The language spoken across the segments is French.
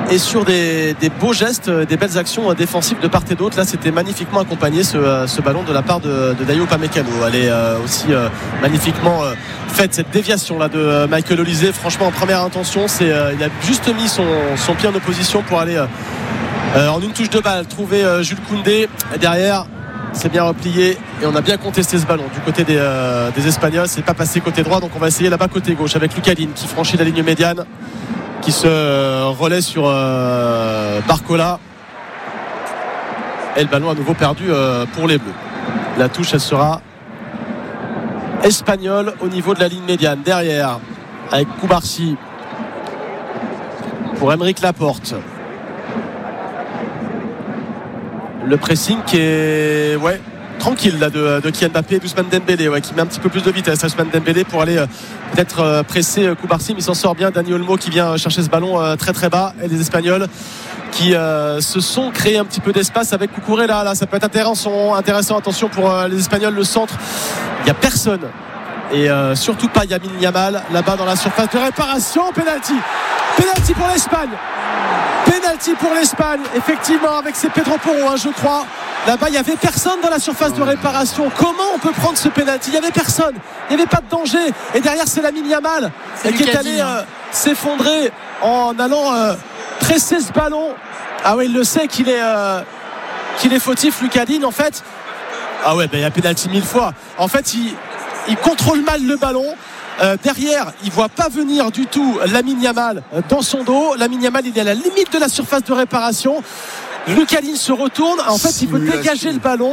et sur des beaux gestes, des belles actions défensives de part et d'autre. Là, c'était magnifiquement accompagné ce ballon de la part de Dayot Upamecano. Elle est aussi magnifiquement faite, cette déviation là de Michael Olise. Franchement, en première intention, il a juste mis son pied en opposition pour aller en une touche de balle trouver Jules Koundé. Et derrière, c'est bien replié et on a bien contesté ce ballon du côté des Espagnols. C'est pas passé côté droit, donc on va essayer là-bas côté gauche avec Lucadine qui franchit la ligne médiane, qui se relaie sur Barcola, et le ballon à nouveau perdu pour les Bleus. La touche, elle sera espagnole au niveau de la ligne médiane. Derrière, avec Koubarsi pour Aymeric Laporte. Le pressing qui est tranquille là de Kylian Mbappé et d'Ousmane Dembélé qui met un petit peu plus de vitesse à Ousmane Dembélé pour aller peut-être presser Koubarsi, mais il s'en sort bien. Dani Olmo qui vient chercher ce ballon très très bas, et les Espagnols qui se sont créés un petit peu d'espace avec Cucurella. Là ça peut être intéressant. Attention pour les Espagnols, le centre, il n'y a personne et surtout pas Lamine Yamal là-bas dans la surface de réparation. Penalty pour l'Espagne. Penalty pour l'Espagne, effectivement, avec ses Pedro Porro, je crois. Là-bas, il n'y avait personne dans la surface de réparation. Comment on peut prendre ce penalty? Il n'y avait personne, il n'y avait pas de danger. Et derrière, c'est Lamine Yamal qui est allé s'effondrer en allant presser ce ballon. Ah oui, il le sait qu'il est fautif, Lucadine, en fait. Ah ouais, il y a penalty 1000 fois. En fait, il contrôle mal le ballon. Derrière, il ne voit pas venir du tout Lamine Yamal dans son dos. Lamine Yamal, il est à la limite de la surface de réparation. Lucadine se retourne. En fait, il veut dégager le ballon.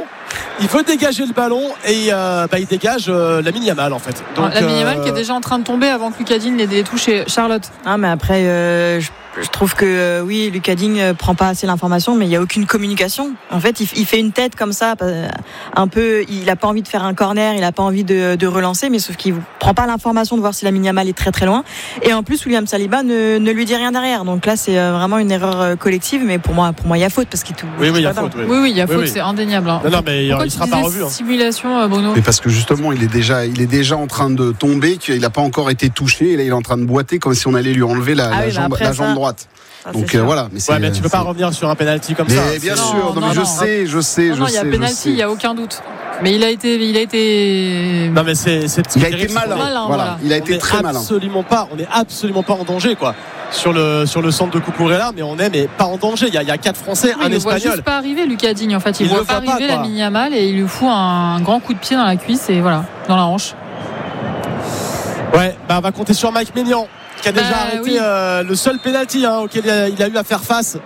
Et il dégage Lamine Yamal, en fait. Donc, Lamine Yamal qui est déjà en train de tomber avant que Lucadine l'ait touché. Charlotte. Ah, mais après, je trouve que oui, Lucadine prend pas assez l'information, mais il n'y a aucune communication. En fait, il fait une tête comme ça, un peu. Il n'a pas envie de faire un corner, il n'a pas envie de relancer, mais sauf qu'il ne prend pas l'information de voir si Lamine Yamal est très très loin. Et en plus, William Saliba ne lui dit rien derrière. Donc là, c'est vraiment une erreur collective, mais pour moi, il y a faute parce qu'il tout. Oui, il y a faute. Oui, il y a faute, c'est indéniable. Non, mais il sera pas revu. Simulation, Bruno. Mais parce que justement, il est déjà en train de tomber, qu'il n'a pas encore été touché, et là, il est en train de boiter comme si on allait lui enlever la jambe droite. Donc voilà. Mais tu peux pas revenir sur un penalty comme ça. Mais bien sûr, je sais. Non, il y a penalty, il y a aucun doute. Mais il a été. Non, mais c'est il a été malin. Voilà. Il a été très malin. On n'est absolument pas en danger, quoi. Sur le centre de Cucurella, mais on est pas en danger. Il y a 4 Français, un Espagnol. Il ne voit juste pas arriver Lucadine. En fait, il ne voit pas arriver Lamine Yamal et il lui fout un grand coup de pied dans la cuisse et voilà, dans la hanche. Ouais, on va compter sur Mike Maignan, qui a déjà arrêté le seul penalty auquel il a eu à faire face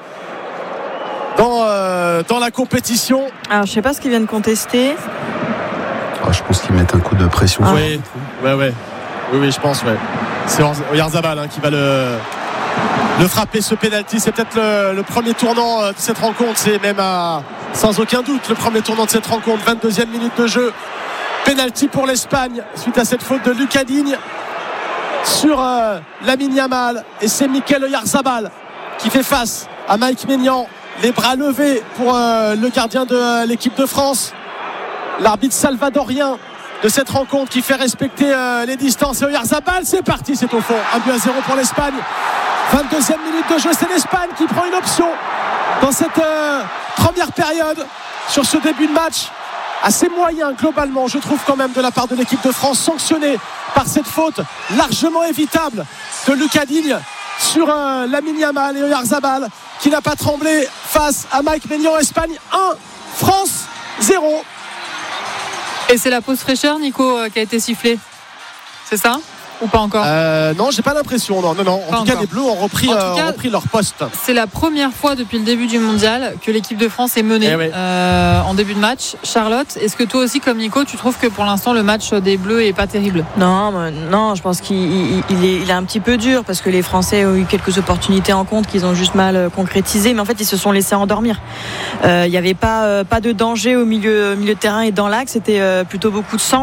dans la compétition. Alors je sais pas ce qu'ils viennent contester. Je pense qu'ils mettent un coup de pression. Oui, je pense. C'est Oyarzabal qui va le frapper, ce penalty. C'est peut-être le premier tournant de cette rencontre. C'est même sans aucun doute le premier tournant de cette rencontre. 22e minute de jeu. Penalty pour l'Espagne suite à cette faute de Lucadine sur Lamine Yamal, et c'est Mikel Oyarzabal qui fait face à Mike Maignan, les bras levés pour le gardien de l'équipe de France, l'arbitre salvadorien de cette rencontre qui fait respecter les distances. Et Oyarzabal, c'est parti, c'est au fond, 1-0 pour l'Espagne. 22e minute de jeu, c'est l'Espagne qui prend une option dans cette première période sur ce début de match assez moyen globalement, je trouve, quand même, de la part de l'équipe de France, sanctionnée par cette faute largement évitable de Lucadine sur Lamine Yamal, et Oyarzabal qui n'a pas tremblé face à Mike Maignan. Espagne 1, France 0. Et c'est la pause fraîcheur, Nico, qui a été sifflée, c'est ça ou pas encore? Non, j'ai pas l'impression. Non. En tout cas, les Bleus ont repris leur poste. C'est la première fois depuis le début du mondial que l'équipe de France est menée en début de match. Charlotte, est-ce que toi aussi, comme Nico, tu trouves que pour l'instant le match des Bleus est pas terrible? Non, je pense qu'il est un petit peu dur parce que les Français ont eu quelques opportunités en compte qu'ils ont juste mal concrétisé, mais en fait ils se sont laissés endormir. Il n'y avait pas de danger au milieu de terrain et dans l'axe, c'était plutôt beaucoup de centres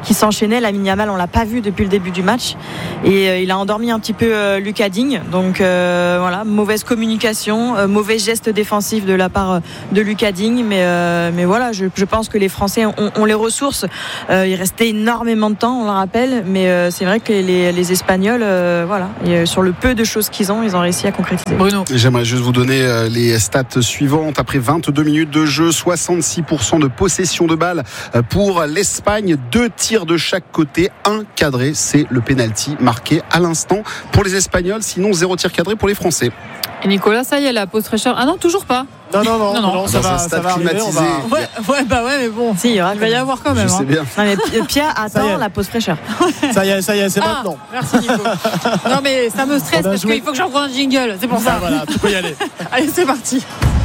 s'enchaînaient. Lamine Yamal, on l'a pas vu depuis le début du match et il a endormi un petit peu Lucas Digne. Donc voilà, mauvaise communication, mauvais geste défensif de la part de Lucas Digne. Mais voilà, je pense que les Français ont les ressources. Il restait énormément de temps, on le rappelle, mais c'est vrai que les Espagnols, voilà, sur le peu de choses qu'ils ont réussi à concrétiser. Bruno. J'aimerais juste vous donner les stats suivantes. Après 22 minutes de jeu, 66% de possession de balle pour l'Espagne, 2 tirs de chaque côté, 1 cadré. C'est le penalty marqué à l'instant pour les Espagnols, sinon 0 tir cadré pour les Français. Et Nicolas, ça y est, la pause fraîcheur. Ah non, toujours pas. Non, ça va arriver. Ouais, mais bon. Si, il va y avoir quand même. Je sais bien. Non, mais Pierre attend la pause fraîcheur. Ça y est, c'est maintenant. Merci Nico. Non mais ça me stresse parce qu'il faut que j'envoie un jingle. C'est pour ça. Voilà, tu peux y aller. Allez, c'est parti.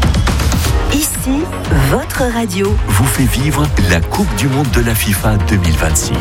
Ici, votre radio vous fait vivre la Coupe du Monde de la FIFA 2026.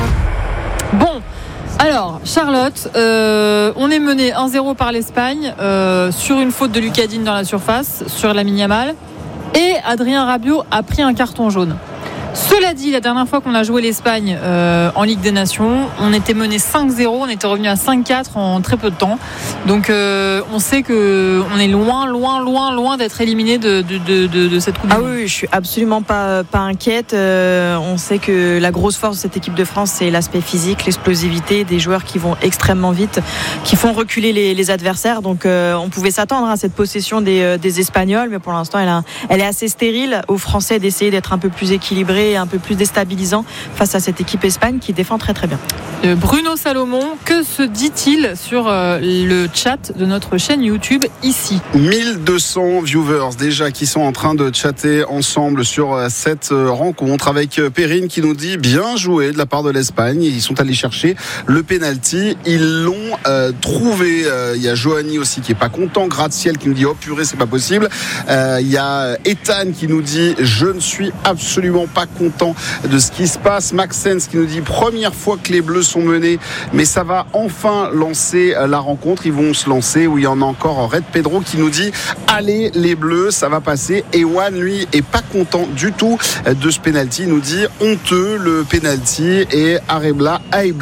Bon. Alors, Charlotte, on est mené 1-0 par l'Espagne sur une faute de Lucas Digne dans la surface, sur Lamine Yamal. Et Adrien Rabiot a pris un carton jaune. Cela dit, la dernière fois qu'on a joué l'Espagne en Ligue des Nations, on était mené 5-0, on était revenu à 5-4 en très peu de temps. Donc on sait qu'on est loin d'être éliminé de cette Coupe du Monde. Oui, je suis absolument pas inquiète. On sait que la grosse force de cette équipe de France, c'est l'aspect physique, l'explosivité, des joueurs qui vont extrêmement vite, qui font reculer les adversaires. Donc on pouvait s'attendre à cette possession des Espagnols, mais pour l'instant elle est assez stérile. Aux Français d'essayer d'être un peu plus équilibrés, un peu plus déstabilisant face à cette équipe Espagne qui défend très très bien. Bruno Salomon, que se dit-il sur le chat de notre chaîne YouTube ici ? 1200 viewers déjà qui sont en train de chatter ensemble sur cette rencontre avec Perrine qui nous dit bien joué de la part de l'Espagne. Ils sont allés chercher le penalty, ils l'ont trouvé. Il y a Johanny aussi qui est pas content, Gratte-Ciel qui nous dit oh purée c'est pas possible. Il y a Ethan qui nous dit je ne suis absolument pas content de ce qui se passe. Maxence qui nous dit première fois que les Bleus sont menés, mais ça va enfin lancer la rencontre. Ils vont se lancer. Où il y en a encore Red Pedro qui nous dit allez les Bleus, ça va passer. Ewan lui est pas content du tout de ce penalty. Il nous dit honteux le penalty. Et Aibla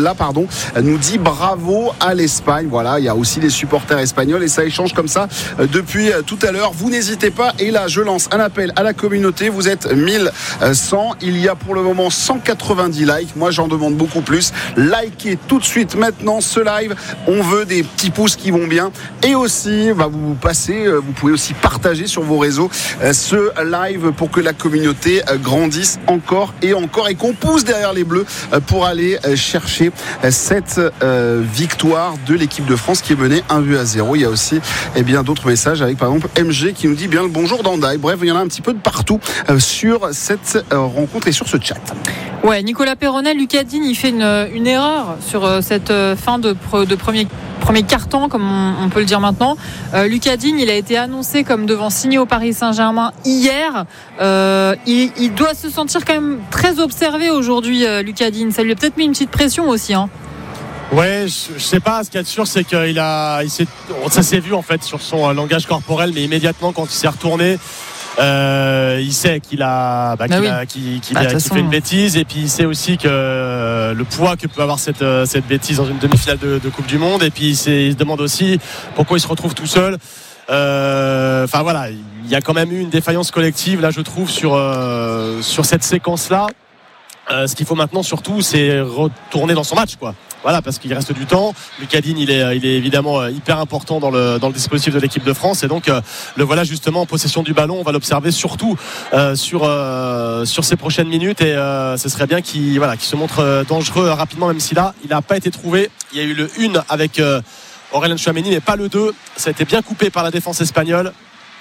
nous dit bravo à l'Espagne. Voilà, il y a aussi les supporters espagnols et ça échange comme ça depuis tout à l'heure. Vous n'hésitez pas. Et là, je lance un appel à la communauté. Vous êtes 1100. Il y a pour le moment 190 likes. Moi, j'en demande beaucoup plus. Likez tout de suite maintenant ce live. On veut des petits pouces qui vont bien. Et aussi, vous pouvez aussi partager sur vos réseaux ce live pour que la communauté grandisse encore et qu'on pousse derrière les Bleus pour aller chercher cette victoire de l'équipe de France qui est menée 1-0. Il y a aussi d'autres messages avec par exemple MG qui nous dit bien le bonjour Dandaï. Bref, il y en a un petit peu de partout sur cette rencontre et sur ce chat. Ouais, Nicolas Perronnet, Lucas Digne, il fait une erreur sur cette fin de premier quart-temps, comme on peut le dire maintenant. Lucas Digne, il a été annoncé comme devant signer au Paris Saint-Germain hier. Il doit se sentir quand même très observé aujourd'hui, Lucas Digne. Ça lui a peut-être mis une petite pression aussi, hein. Ouais, je sais pas. Ce qu'il y a de sûr, c'est ça s'est vu en fait sur son langage corporel, mais immédiatement quand il s'est retourné. Il sait qu'il fait une bêtise et puis il sait aussi que le poids que peut avoir cette bêtise dans une demi-finale de Coupe du Monde et puis il se demande aussi pourquoi il se retrouve tout seul. Enfin voilà, il y a quand même eu une défaillance collective là je trouve sur cette séquence là. Ce qu'il faut maintenant surtout c'est retourner dans son match quoi. Voilà, parce qu'il reste du temps. Lucas Digne, il est évidemment hyper important dans le dispositif de l'équipe de France. Et donc, le voilà justement en possession du ballon. On va l'observer surtout sur ces prochaines minutes. Et ce serait bien qu'il se montre dangereux rapidement, même si là, il n'a pas été trouvé. Il y a eu le 1 avec Aurélien Tchouaméni, mais pas le 2. Ça a été bien coupé par la défense espagnole.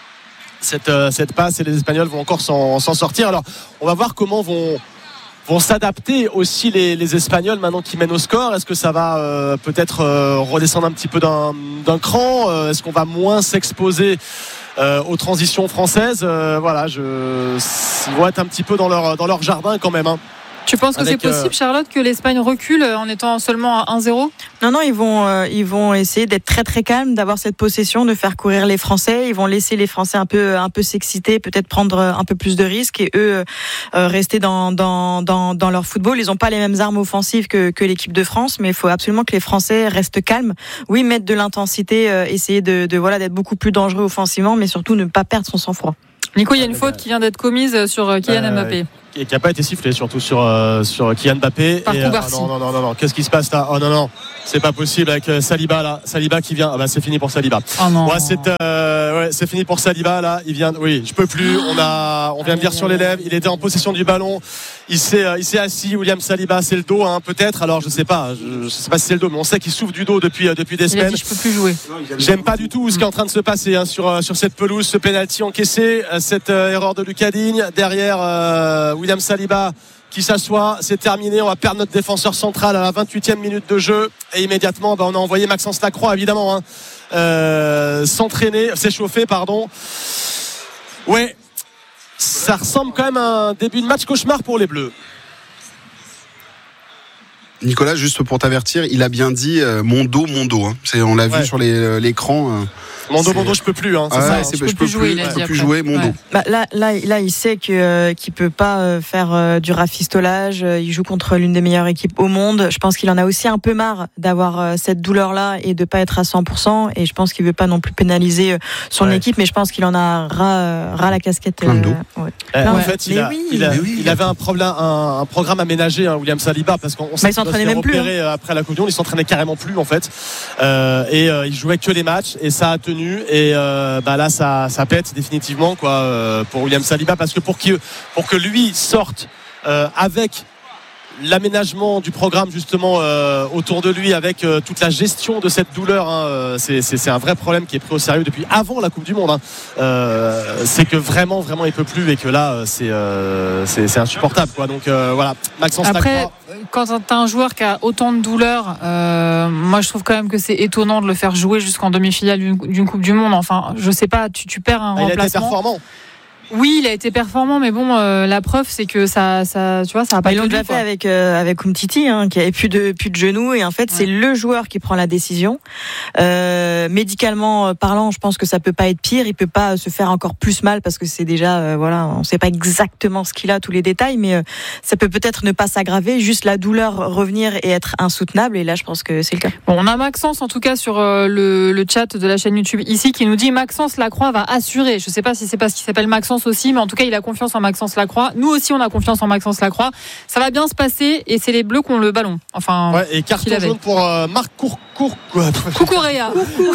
Cette passe et les Espagnols vont encore s'en sortir. Alors, on va voir comment vont s'adapter aussi les Espagnols maintenant qui mènent au score. Est-ce que ça va peut-être redescendre un petit peu d'un cran? Est-ce qu'on va moins s'exposer aux transitions françaises? Ils vont être un petit peu dans leur jardin quand même, hein. Tu penses que c'est possible, Charlotte, que l'Espagne recule en étant seulement à 1-0 ? Non, ils vont essayer d'être très très calmes, d'avoir cette possession, de faire courir les Français. Ils vont laisser les Français un peu s'exciter, peut-être prendre un peu plus de risques et eux rester dans leur football. Ils n'ont pas les mêmes armes offensives que l'équipe de France, mais il faut absolument que les Français restent calmes. Oui, mettre de l'intensité, essayer d'être beaucoup plus dangereux offensivement, mais surtout ne pas perdre son sang-froid. Nico, il y a une faute qui vient d'être commise sur Kylian Mbappé. Qui n'a pas été sifflé, surtout sur Kylian Mbappé. Par Koubarsi. Non, qu'est-ce qui se passe là ? Oh non, c'est pas possible avec Saliba là. Saliba qui vient. C'est fini pour Saliba. Oh non. Ouais, c'est fini pour Saliba là. Il vient. Oui, je peux plus. On vient de lire sur les lèvres. Il était en possession du ballon. Il s'est assis. William Saliba, c'est le dos, peut-être. Alors je sais pas si c'est le dos, mais on sait qu'il souffre du dos depuis des semaines. Il a dit, je peux plus jouer. J'aime pas du tout ce qui est en train de se passer sur cette pelouse, ce penalty encaissé, cette erreur de Lucas Digne derrière. William Saliba qui s'assoit, c'est terminé, on va perdre notre défenseur central à la 28e minute de jeu et immédiatement on a envoyé Maxence Lacroix évidemment s'échauffer. Ouais, ça ressemble quand même à un début de match cauchemar pour les Bleus. Nicolas, juste pour t'avertir, il a bien dit mon dos. On l'a vu sur l'écran. Mon dos, je peux plus. Je peux plus jouer mon dos. Là, il sait qu'il peut pas faire du rafistolage. Il joue contre l'une des meilleures équipes au monde. Je pense qu'il en a aussi un peu marre d'avoir cette douleur-là et de pas être à 100%. Et je pense qu'il veut pas non plus pénaliser son équipe, mais je pense qu'il en a ras la casquette. Plein de dos. En fait, il avait un programme aménagé, William Saliba, parce qu'on sait qu'il s'est repéré après la Coupe du Monde. Il s'entraînait carrément plus en fait, et il jouait que les matchs et ça a tenu. Et là ça pète définitivement pour William Saliba, parce que pour que lui sorte avec l'aménagement du programme justement autour de lui, avec toute la gestion de cette douleur, c'est un vrai problème qui est pris au sérieux depuis avant la Coupe du Monde. C'est que vraiment il peut plus, et que là c'est insupportable donc voilà, Maxence Lacroix. Quand tu as un joueur qui a autant de douleur, moi je trouve quand même que c'est étonnant de le faire jouer jusqu'en demi-finale d'une Coupe du Monde. Enfin, je sais pas, tu perds un remplacement. Il a été performant. Oui, il a été performant, mais bon, la preuve, c'est que ça, tu vois, ça a pas. Ils l'ont déjà fait avec Umtiti, qui avait plus de genoux, et en fait, c'est le joueur qui prend la décision. Médicalement parlant, je pense que ça peut pas être pire. Il peut pas se faire encore plus mal, parce que c'est déjà, on sait pas exactement ce qu'il a, tous les détails, mais ça peut-être ne pas s'aggraver, juste la douleur revenir et être insoutenable. Et là, je pense que c'est le cas. Bon, on a Maxence, en tout cas, sur le chat de la chaîne YouTube ici, qui nous dit Maxence Lacroix va assurer. Je sais pas si c'est parce qu'il s'appelle Maxence aussi, mais en tout cas il a confiance en Maxence Lacroix. Nous aussi on a confiance en Maxence Lacroix. Ça va bien se passer, et c'est les Bleus qui ont le ballon. Et carton jaune pour Marc Cucurella.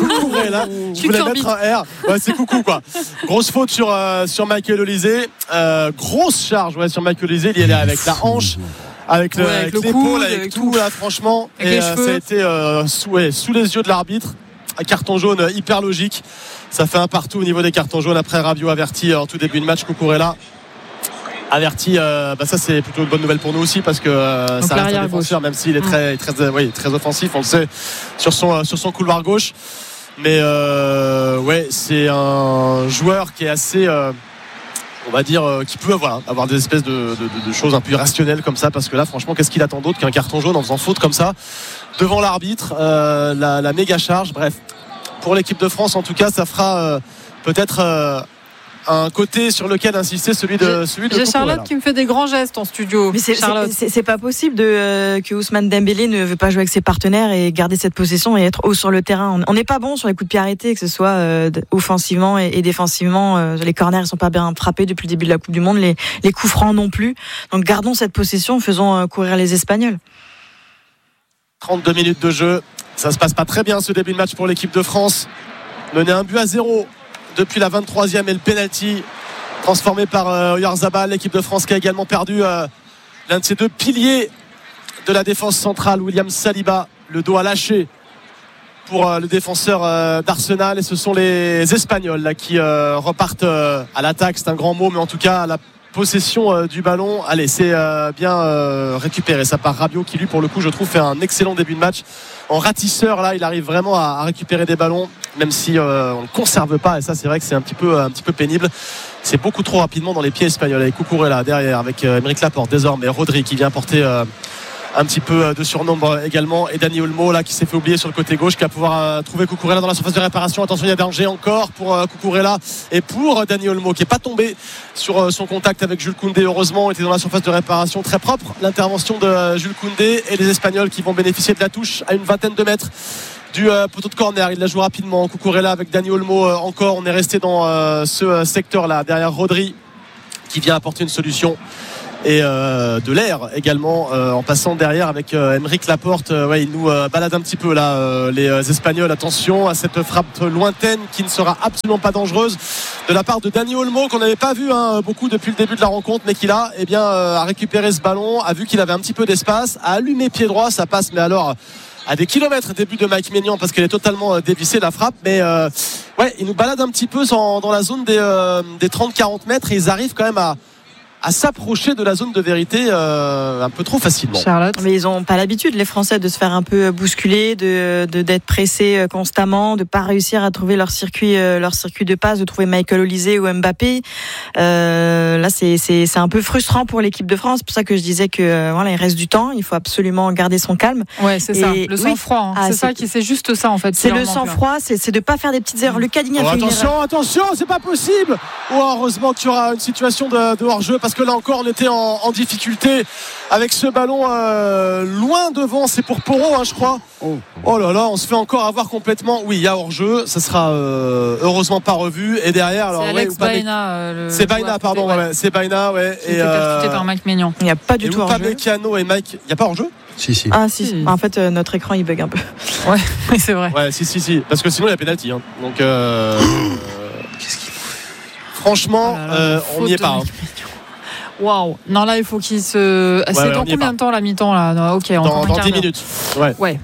Je voulais mettre un R. C'est coucou Grosse faute sur Michael Olise. Grosse charge sur Michael Olise. Il est là avec la hanche, avec l'épaule, avec tout là, franchement. Et ça a été sous les yeux de l'arbitre. Un carton jaune hyper logique. Ça fait un partout au niveau des cartons jaunes. Après, Rabiot averti en tout début de match. Cucurella averti. Ça c'est plutôt une bonne nouvelle pour nous aussi, parce que ça reste un défenseur, même s'il est très offensif, on le sait, sur son couloir gauche. Mais c'est un joueur qui est assez on va dire qui peut avoir des espèces de choses un peu irrationnelles comme ça, parce que là franchement, qu'est-ce qu'il attend d'autre qu'un carton jaune en faisant faute comme ça devant l'arbitre, la méga charge. Bref, pour l'équipe de France en tout cas, ça fera peut-être un côté sur lequel insister, celui de J'ai Charlotte qui me fait des grands gestes en studio. Mais c'est pas possible que Ousmane Dembélé ne veut pas jouer avec ses partenaires et garder cette possession et être haut sur le terrain. On n'est pas bon sur les coups de pied arrêtés, que ce soit offensivement et défensivement. Les corners ne sont pas bien frappés depuis le début de la Coupe du Monde, les coups francs non plus. Donc gardons cette possession, faisons courir les Espagnols. 32 minutes de jeu, ça se passe pas très bien ce début de match pour l'équipe de France. Mené 1-0 depuis la 23e, et le penalty transformé par Oyarzabal. L'équipe de France qui a également perdu l'un de ses deux piliers de la défense centrale, William Saliba. Le dos à lâcher pour le défenseur d'Arsenal, et ce sont les Espagnols là, qui repartent à l'attaque. C'est un grand mot, mais en tout cas à la possession du ballon. Allez, c'est bien récupéré. Ça part Rabiot qui lui pour le coup je trouve fait un excellent début de match. En ratisseur là, il arrive vraiment à récupérer des ballons, même si on ne conserve pas. Et ça c'est vrai que c'est un petit peu pénible. C'est beaucoup trop rapidement dans les pieds espagnols. Avec Cucurella derrière, avec Aymeric Laporte désormais, Rodri qui vient porter un petit peu de surnombre également, et Dani Olmo là qui s'est fait oublier sur le côté gauche, qui va pouvoir trouver Cucurella dans la surface de réparation. Attention, il y a danger encore pour Cucurella et pour Dani Olmo qui n'est pas tombé sur son contact avec Jules Koundé. Heureusement, il était dans la surface de réparation, très propre l'intervention de Jules Koundé, et les Espagnols qui vont bénéficier de la touche à une vingtaine de mètres du poteau de corner. Il la joue rapidement, Cucurella avec Dani Olmo encore. On est resté dans ce secteur là derrière Rodri qui vient apporter une solution et de l'air également en passant derrière avec Aymeric Laporte. Il nous balade un petit peu là les Espagnols. Attention à cette frappe lointaine qui ne sera absolument pas dangereuse de la part de Dani Olmo, qu'on n'avait pas vu beaucoup depuis le début de la rencontre, mais qui là a récupéré ce ballon, a vu qu'il avait un petit peu d'espace, a allumé pied droit, ça passe mais alors à des kilomètres des buts de Mike Maignan parce qu'elle est totalement dévissée la frappe, mais il nous balade un petit peu dans la zone des 30-40 mètres, et ils arrivent quand même à s'approcher de la zone de vérité un peu trop facilement. Charlotte. Mais ils n'ont pas l'habitude, les Français, de se faire un peu bousculer, d'être pressés constamment, de ne pas réussir à trouver leur circuit de passe, de trouver Michael Olise ou Mbappé. Là, c'est un peu frustrant pour l'équipe de France. C'est pour ça que je disais que il reste du temps. Il faut absolument garder son calme. Ouais, c'est ça. Le sang-froid. C'est juste ça en fait. C'est le sang-froid. C'est de ne pas faire des petites erreurs. Le Cading a fait une erreur. Attention, c'est pas possible. Heureusement qu'il y aura une situation de hors-jeu, parce que là encore on était en difficulté avec ce ballon loin devant. C'est pour Porro je crois. Oh là là, on se fait encore avoir complètement. Oui, il y a hors-jeu, ça sera heureusement pas revu. Et derrière alors, c'est Alex Baena, c'est Baena, pardon, c'est Baena, et percuté par Mike Maignan. Il n'y a pas du tout hors-jeu. Upamecano et Mike, il n'y a pas hors-jeu? Si. Ah si. En fait notre écran il bug un peu. Ouais, c'est vrai. Ouais, si, parce que sinon il y a pénalty donc qu'est-ce qu'il faut franchement on n'y est pas. Waouh. Non, là il faut qu'il se. C'est dans combien de temps la mi-temps là? Non, ok, dans 10 minutes. Ouais.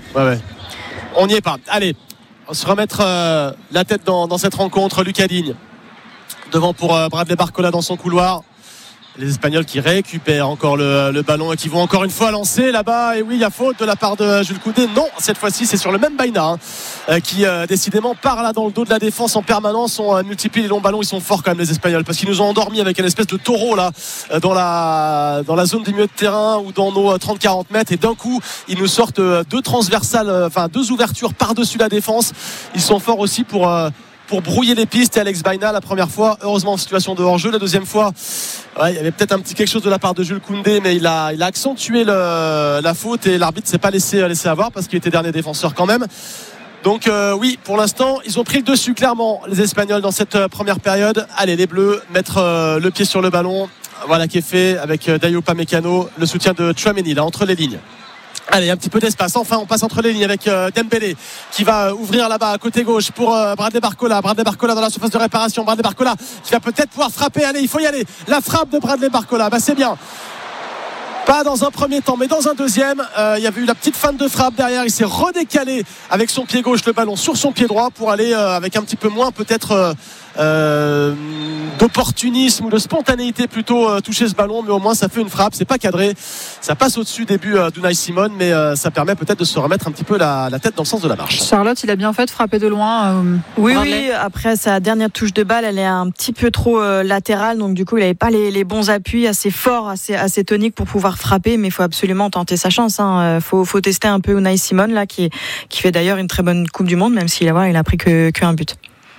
On n'y est pas. Allez, on se remettre la tête dans cette rencontre. Lucas Digne devant pour Bradley Barcola dans son couloir. Les Espagnols qui récupèrent encore le ballon et qui vont encore une fois lancer là-bas. Et oui, il y a faute de la part de Jules Koundé. Non, cette fois-ci c'est sur le même Baena qui décidément part là dans le dos de la défense en permanence. On multiplie les longs ballons. Ils sont forts quand même les Espagnols, parce qu'ils nous ont endormis avec une espèce de taureau là dans la zone du milieu de terrain ou dans nos 30-40 mètres, et d'un coup ils nous sortent deux transversales, deux ouvertures par-dessus la défense. Ils sont forts aussi pour brouiller les pistes. Et Alex Baena la première fois heureusement en situation de hors-jeu, la deuxième fois il y avait peut-être un petit quelque chose de la part de Jules Koundé, mais il a accentué la faute, et l'arbitre s'est pas laissé avoir parce qu'il était dernier défenseur quand même. Donc oui, pour l'instant ils ont pris le dessus clairement les Espagnols dans cette première période. Allez, les Bleus mettre le pied sur le ballon, voilà qui est fait avec Dayot Upamecano, le soutien de Tchouaméni là entre les lignes. Allez, un petit peu d'espace. Enfin, on passe entre les lignes avec Dembélé qui va ouvrir là-bas à côté gauche pour Bradley Barcola. Bradley Barcola dans la surface de réparation. Bradley Barcola qui va peut-être pouvoir frapper. Allez, il faut y aller. La frappe de Bradley Barcola. C'est bien. Pas dans un premier temps, mais dans un deuxième. Il y avait eu la petite feinte de frappe derrière. Il s'est redécalé avec son pied gauche le ballon sur son pied droit pour aller avec un petit peu moins peut-être d'opportunisme ou de spontanéité plutôt toucher ce ballon, mais au moins ça fait une frappe, c'est pas cadré, ça passe au-dessus des buts d'Unai Simon, mais ça permet peut-être de se remettre un petit peu la tête dans le sens de la marche. Charlotte, il a bien fait de frapper de loin. Oui, après sa dernière touche de balle, elle est un petit peu trop latérale, donc du coup il n'avait pas les bons appuis assez forts, assez toniques pour pouvoir frapper, mais il faut absolument tenter sa chance. Faut tester un peu Unai Simon là, qui fait d'ailleurs une très bonne Coupe du Monde, même s'il a pris qu'un but.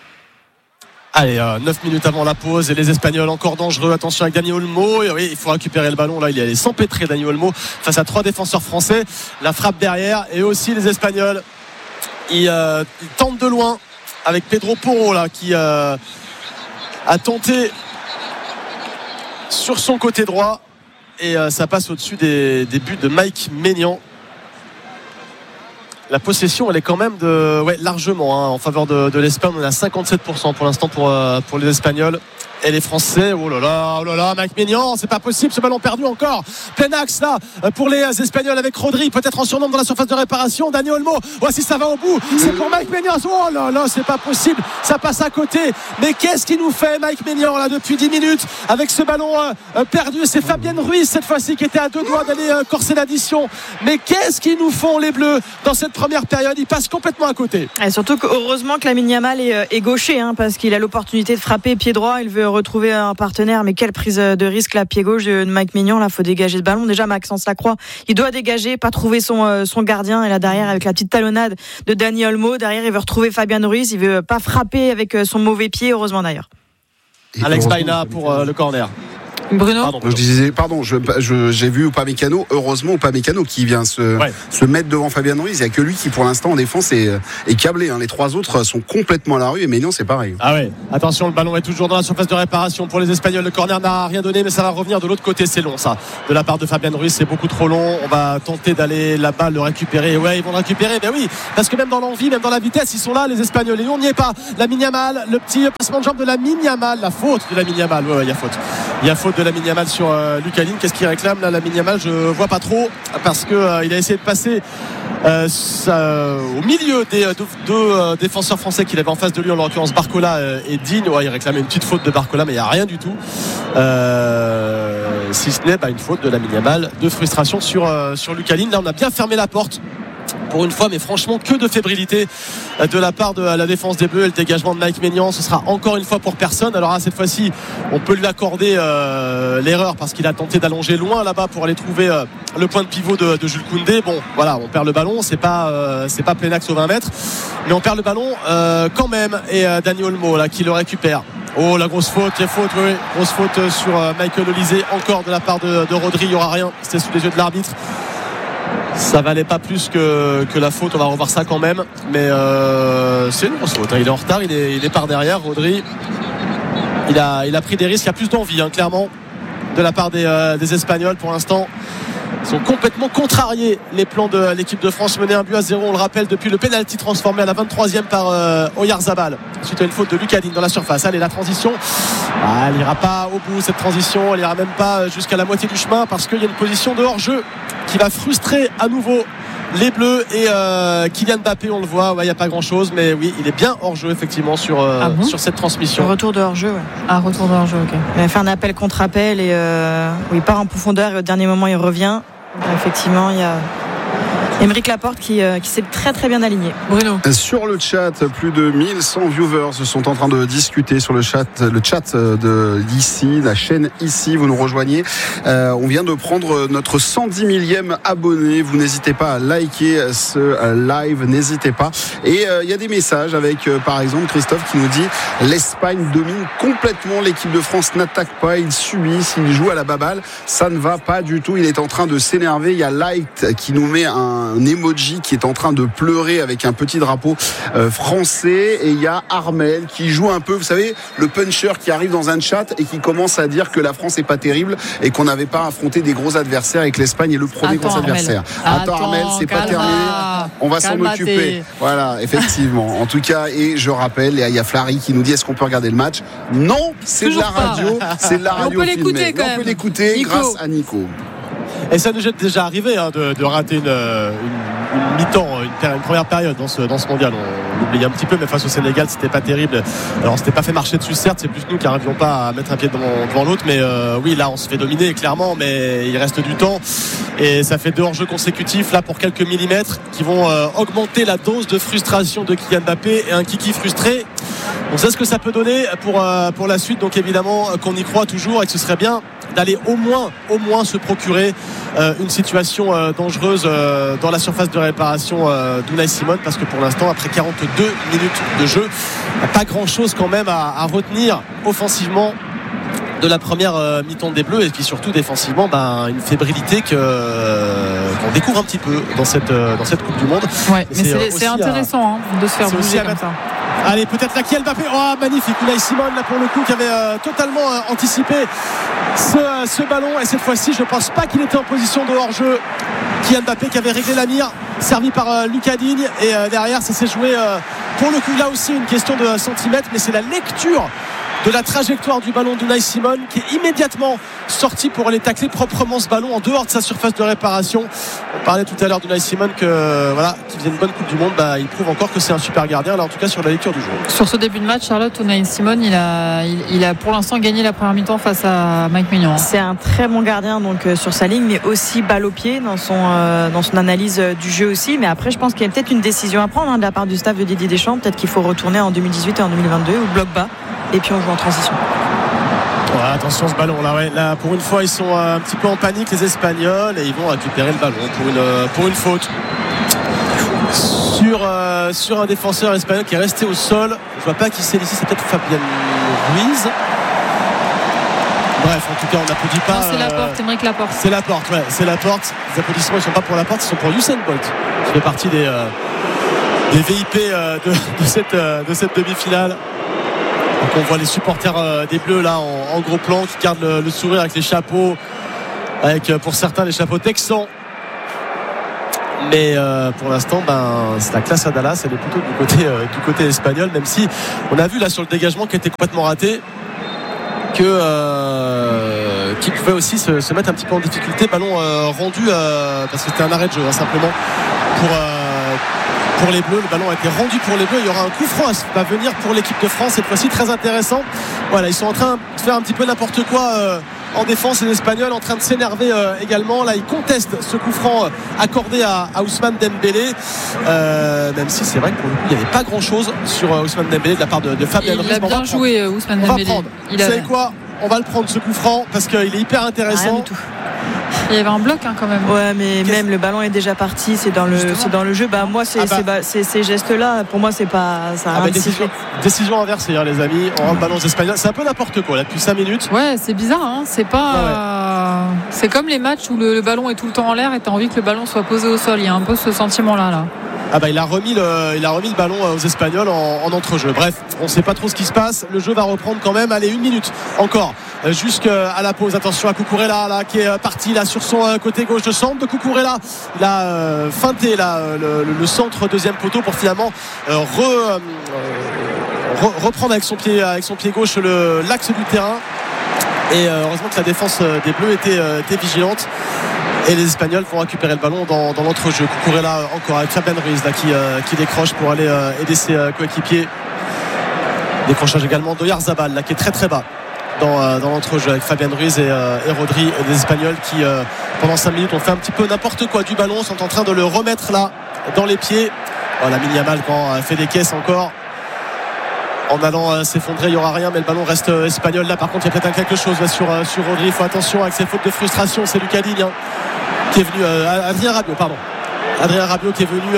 Allez, 9 minutes avant la pause, et les Espagnols encore dangereux. Attention avec Dani Olmo. Et oui, il faut récupérer le ballon. Là, il est allé s'empêtrer, Dani Olmo, face à 3 défenseurs français. La frappe derrière, et aussi les Espagnols. Ils tentent de loin avec Pedro Porro là, qui a tenté sur son côté droit, et ça passe au-dessus des buts de Mike Maignan. La possession, elle est quand même largement en faveur de l'Espagne. On est à 57% pour l'instant pour les Espagnols. Et les Français, oh là là, Mike Maignan, c'est pas possible, ce ballon perdu encore. Plein axe là pour les Espagnols avec Rodri, peut-être en surnombre dans la surface de réparation. Dani Olmo, voici ça va au bout. C'est pour Mike Maignan. Oh là là, c'est pas possible, ça passe à côté. Mais qu'est-ce qu'il nous fait Mike Maignan là depuis 10 minutes avec ce ballon perdu? C'est Fabian Ruiz cette fois-ci qui était à 2 doigts d'aller corser l'addition. Mais qu'est-ce qu'ils nous font les Bleus dans cette première période? Ils passent complètement à côté. Et surtout heureusement que Lamine Yamal est gaucher, parce qu'il a l'opportunité de frapper pied droit. Il veut retrouver un partenaire, mais quelle prise de risque là, pied gauche de Mike Maignan. Là, faut dégager ce ballon. Déjà, Maxence Lacroix, il doit dégager, pas trouver son gardien. Et là derrière, avec la petite talonnade de Dani Olmo, derrière, il veut retrouver Fabian Ruiz. Il veut pas frapper avec son mauvais pied, heureusement d'ailleurs. Alex Baena pour le corner. Bruno. J'ai vu Upamecano, heureusement Upamecano qui vient se mettre devant Fabian Ruiz. Il n'y a que lui qui pour l'instant en défense est câblé. Les 3 autres sont complètement à la rue et Maignan c'est pareil. Ah ouais, attention, le ballon est toujours dans la surface de réparation pour les Espagnols. Le corner n'a rien donné, mais ça va revenir de l'autre côté. C'est long ça, de la part de Fabian Ruiz, c'est beaucoup trop long. On va tenter d'aller là-bas le récupérer. Ouais, ils vont le récupérer, ben oui, parce que même dans l'envie, même dans la vitesse, ils sont là les Espagnols et nous on n'y est pas. Lamine Yamal, le petit passement de jambe de Lamine Yamal, la faute de Lamine Yamal. Ouais, il y a faute de Lamine Yamal sur Lucaline. Qu'est-ce qu'il réclame là, Lamine Yamal? Je vois pas trop parce que il a essayé de passer au milieu des deux défenseurs français qu'il avait en face de lui, en l'occurrence Barcola et Digne. Il réclamait une petite faute de Barcola, mais il n'y a rien du tout, si ce n'est une faute de Lamine Yamal de frustration sur Lucaline. Là on a bien fermé la porte pour une fois, mais franchement que de fébrilité de la part de la défense des Bleus. Et le dégagement de Mike Maignan, ce sera encore une fois pour personne. Alors cette fois-ci on peut lui accorder l'erreur parce qu'il a tenté d'allonger loin là-bas pour aller trouver le point de pivot de Jules Koundé. Bon voilà, on perd le ballon, c'est pas plein axe aux 20 mètres, mais on perd le ballon quand même. Et Dani Olmo là qui le récupère. Oh la grosse faute, grosse faute sur Michael Olise encore de la part de Rodri. Il n'y aura rien, c'était sous les yeux de l'arbitre. Ça valait pas plus que la faute, on va revoir ça quand même, mais c'est une grosse faute. Il est en retard, il est par derrière. Rodri, il a pris des risques, il y a plus d'envie clairement de la part des Espagnols pour l'instant. Ils sont complètement contrariés, les plans de l'équipe de France, menée 1-0, on le rappelle, depuis le pénalty transformé à la 23e par Oyarzabal suite à une faute de Lucadine dans la surface. Allez, la transition, elle n'ira pas au bout cette transition, elle n'ira même pas jusqu'à la moitié du chemin parce qu'il y a une position de hors-jeu qui va frustrer à nouveau les Bleus. Et Kylian Mbappé, on le voit, il n'y a pas grand chose, mais oui, il est bien hors-jeu effectivement sur cette transmission. Retour de hors-jeu, retour de hors-jeu, ok. Il a fait un appel contre appel et il part en profondeur et au dernier moment il revient. Effectivement, il y a Aymeric Laporte qui s'est très très bien aligné. Bruno. Sur le chat, plus de 1100 viewers sont en train de discuter sur le chat de ici, la chaîne ici. Vous nous rejoignez. On vient de prendre notre 110 millième abonné. Vous n'hésitez pas à liker ce live, n'hésitez pas. Et il y a des messages avec par exemple Christophe qui nous dit l'Espagne domine complètement, l'équipe de France n'attaque pas, ils subissent, ils jouent à la baballe. Ça ne va pas du tout. Il est en train de s'énerver. Il y a Light qui nous met un emoji qui est en train de pleurer avec un petit drapeau français, et il y a Armel qui joue un peu, vous savez, le puncher qui arrive dans un chat et qui commence à dire que la France est pas terrible et qu'on n'avait pas affronté des gros adversaires et que l'Espagne est le premier gros adversaire. Attends Armel, c'est pas terminé, on va s'en occuper. Voilà, effectivement. En tout cas, et je rappelle, il y a Flary qui nous dit est-ce qu'on peut regarder le match? Non, c'est de la radio, c'est de la radio. On peut l'écouter quand même. On peut l'écouter grâce à Nico. Et ça nous est déjà arrivé de rater une mi-temps, une première période dans ce mondial. On l'oublie un petit peu, mais face au Sénégal, c'était pas terrible. Alors, on s'était pas fait marcher dessus, certes, c'est plus nous qui n'arrivions pas à mettre un pied devant l'autre. Mais oui, là, on se fait dominer clairement, mais il reste du temps. Et ça fait 2 hors-jeux consécutifs, là, pour quelques millimètres, qui vont augmenter la dose de frustration de Kylian Mbappé et un Kiki frustré. On sait ce que ça peut donner pour la suite. Donc, évidemment, qu'on y croit toujours et que ce serait bien d'aller au moins se procurer une situation dangereuse dans la surface de réparation d'Unai Simon, parce que pour l'instant, après 42 minutes de jeu, pas grand chose quand même à retenir offensivement de la première mi-temps des Bleus, et puis surtout défensivement une fébrilité qu'on découvre un petit peu dans cette Coupe du Monde. Ouais, mais c'est intéressant de se faire bouger comme ça. Allez, peut-être là Kylian Mbappé. Oh, magnifique. Unai Simon, là, pour le coup, qui avait totalement anticipé ce ballon. Et cette fois-ci, je ne pense pas qu'il était en position de hors-jeu. Kylian Mbappé qui avait réglé la mire servi par Lucas Digne et derrière ça s'est joué pour le coup là aussi une question de centimètres, mais c'est la lecture de la trajectoire du ballon d'Unai Simon qui est immédiatement sorti pour aller tacler proprement ce ballon en dehors de sa surface de réparation. On parlait tout à l'heure d'Unai Simon que voilà, qui faisait une bonne Coupe du Monde, il prouve encore que c'est un super gardien là en tout cas sur la lecture du jeu. Sur ce début de match, Charlotte, Unai Simon il a pour l'instant gagné la première mi-temps face à Mike Maignan. C'est un très bon gardien donc sur sa ligne, mais aussi balle au pied dans son analyse du jeu aussi. Mais après je pense qu'il y a peut-être une décision à prendre de la part du staff de Didier Deschamps. Peut-être qu'il faut retourner en 2018 et en 2022 au bloc bas et puis on joue en transition. Ouais, attention ce ballon là, ouais. Là pour une fois ils sont un petit peu en panique les Espagnols et ils vont récupérer le ballon pour une faute sur un défenseur espagnol qui est resté au sol. Je vois pas qui c'est ici, c'est peut-être Fabien Ruiz. Bref, en tout cas on n'applaudit pas. Non, c'est Laporte, Aymeric Laporte. C'est Laporte, ouais, c'est Laporte. Les applaudissements ils sont pas pour Laporte, ils sont pour Usain Bolt qui fait partie des VIP de cette demi-finale. Donc on voit les supporters des Bleus là en gros plan qui gardent le sourire avec les chapeaux, avec pour certains les chapeaux texans. Mais pour l'instant c'est la classe à Dallas, elle est plutôt du côté espagnol, même si on a vu là sur le dégagement qui était complètement raté qui pouvait aussi se mettre un petit peu en difficulté. Ballon rendu parce que c'était un arrêt de jeu simplement pour les Bleus. Le ballon a été rendu pour les Bleus. Il y aura un coup franc à venir pour l'équipe de France cette fois-ci, très intéressant. Voilà, ils sont en train de faire un petit peu n'importe quoi en défense, les Espagnols en train de s'énerver également. Là ils contestent ce coup franc accordé à Ousmane Dembélé, même si c'est vrai que pour le coup il n'y avait pas grand chose sur Ousmane Dembélé de la part de Fabien Ruiz. Il a bien joué Ousmane Dembélé. Vous savez quoi, on va le prendre ce coup franc parce qu'il est hyper intéressant. Rien du tout. Il y avait un bloc quand même. Ouais, mais même le ballon est déjà parti, c'est dans le jeu. Moi ces gestes-là, pour moi c'est pas ça. Décision inversée les amis. On rend le ballon aux Espagnols. C'est un peu n'importe quoi là depuis 5 minutes. Ouais, c'est bizarre hein. C'est pas. Ouais. C'est comme les matchs où le ballon est tout le temps en l'air et t'as envie que le ballon soit posé au sol. Il y a un peu ce sentiment-là. Il a remis le ballon aux Espagnols en entrejeu. Bref, on ne sait pas trop ce qui se passe. Le jeu va reprendre quand même. Allez, 1 minute encore jusqu'à la pause. Attention à Cucurella là qui est parti là sur son côté gauche de centre de Cucurella. Il a feinté là le centre deuxième poteau pour finalement reprendre avec son pied gauche l'axe du terrain. Et heureusement que la défense des Bleus était vigilante. Et les Espagnols vont récupérer le ballon dans l'entrejeu. Cucurella encore avec Fabien Ruiz là, qui décroche pour aller aider ses coéquipiers. Décrochage également d'Oyarzabal là qui est très très bas dans l'entrejeu avec Fabien Ruiz et Rodri, et des Espagnols qui pendant 5 minutes ont fait un petit peu n'importe quoi du ballon, sont en train de le remettre là dans les pieds. Lamine Yamal quand fait des caisses encore en allant s'effondrer, il n'y aura rien, mais le ballon reste espagnol. Là par contre il y a peut-être quelque chose là, sur Rodri. Il faut attention avec ses fautes de frustration. C'est Lucas Digne qui est venu Adrien Rabiot qui est venu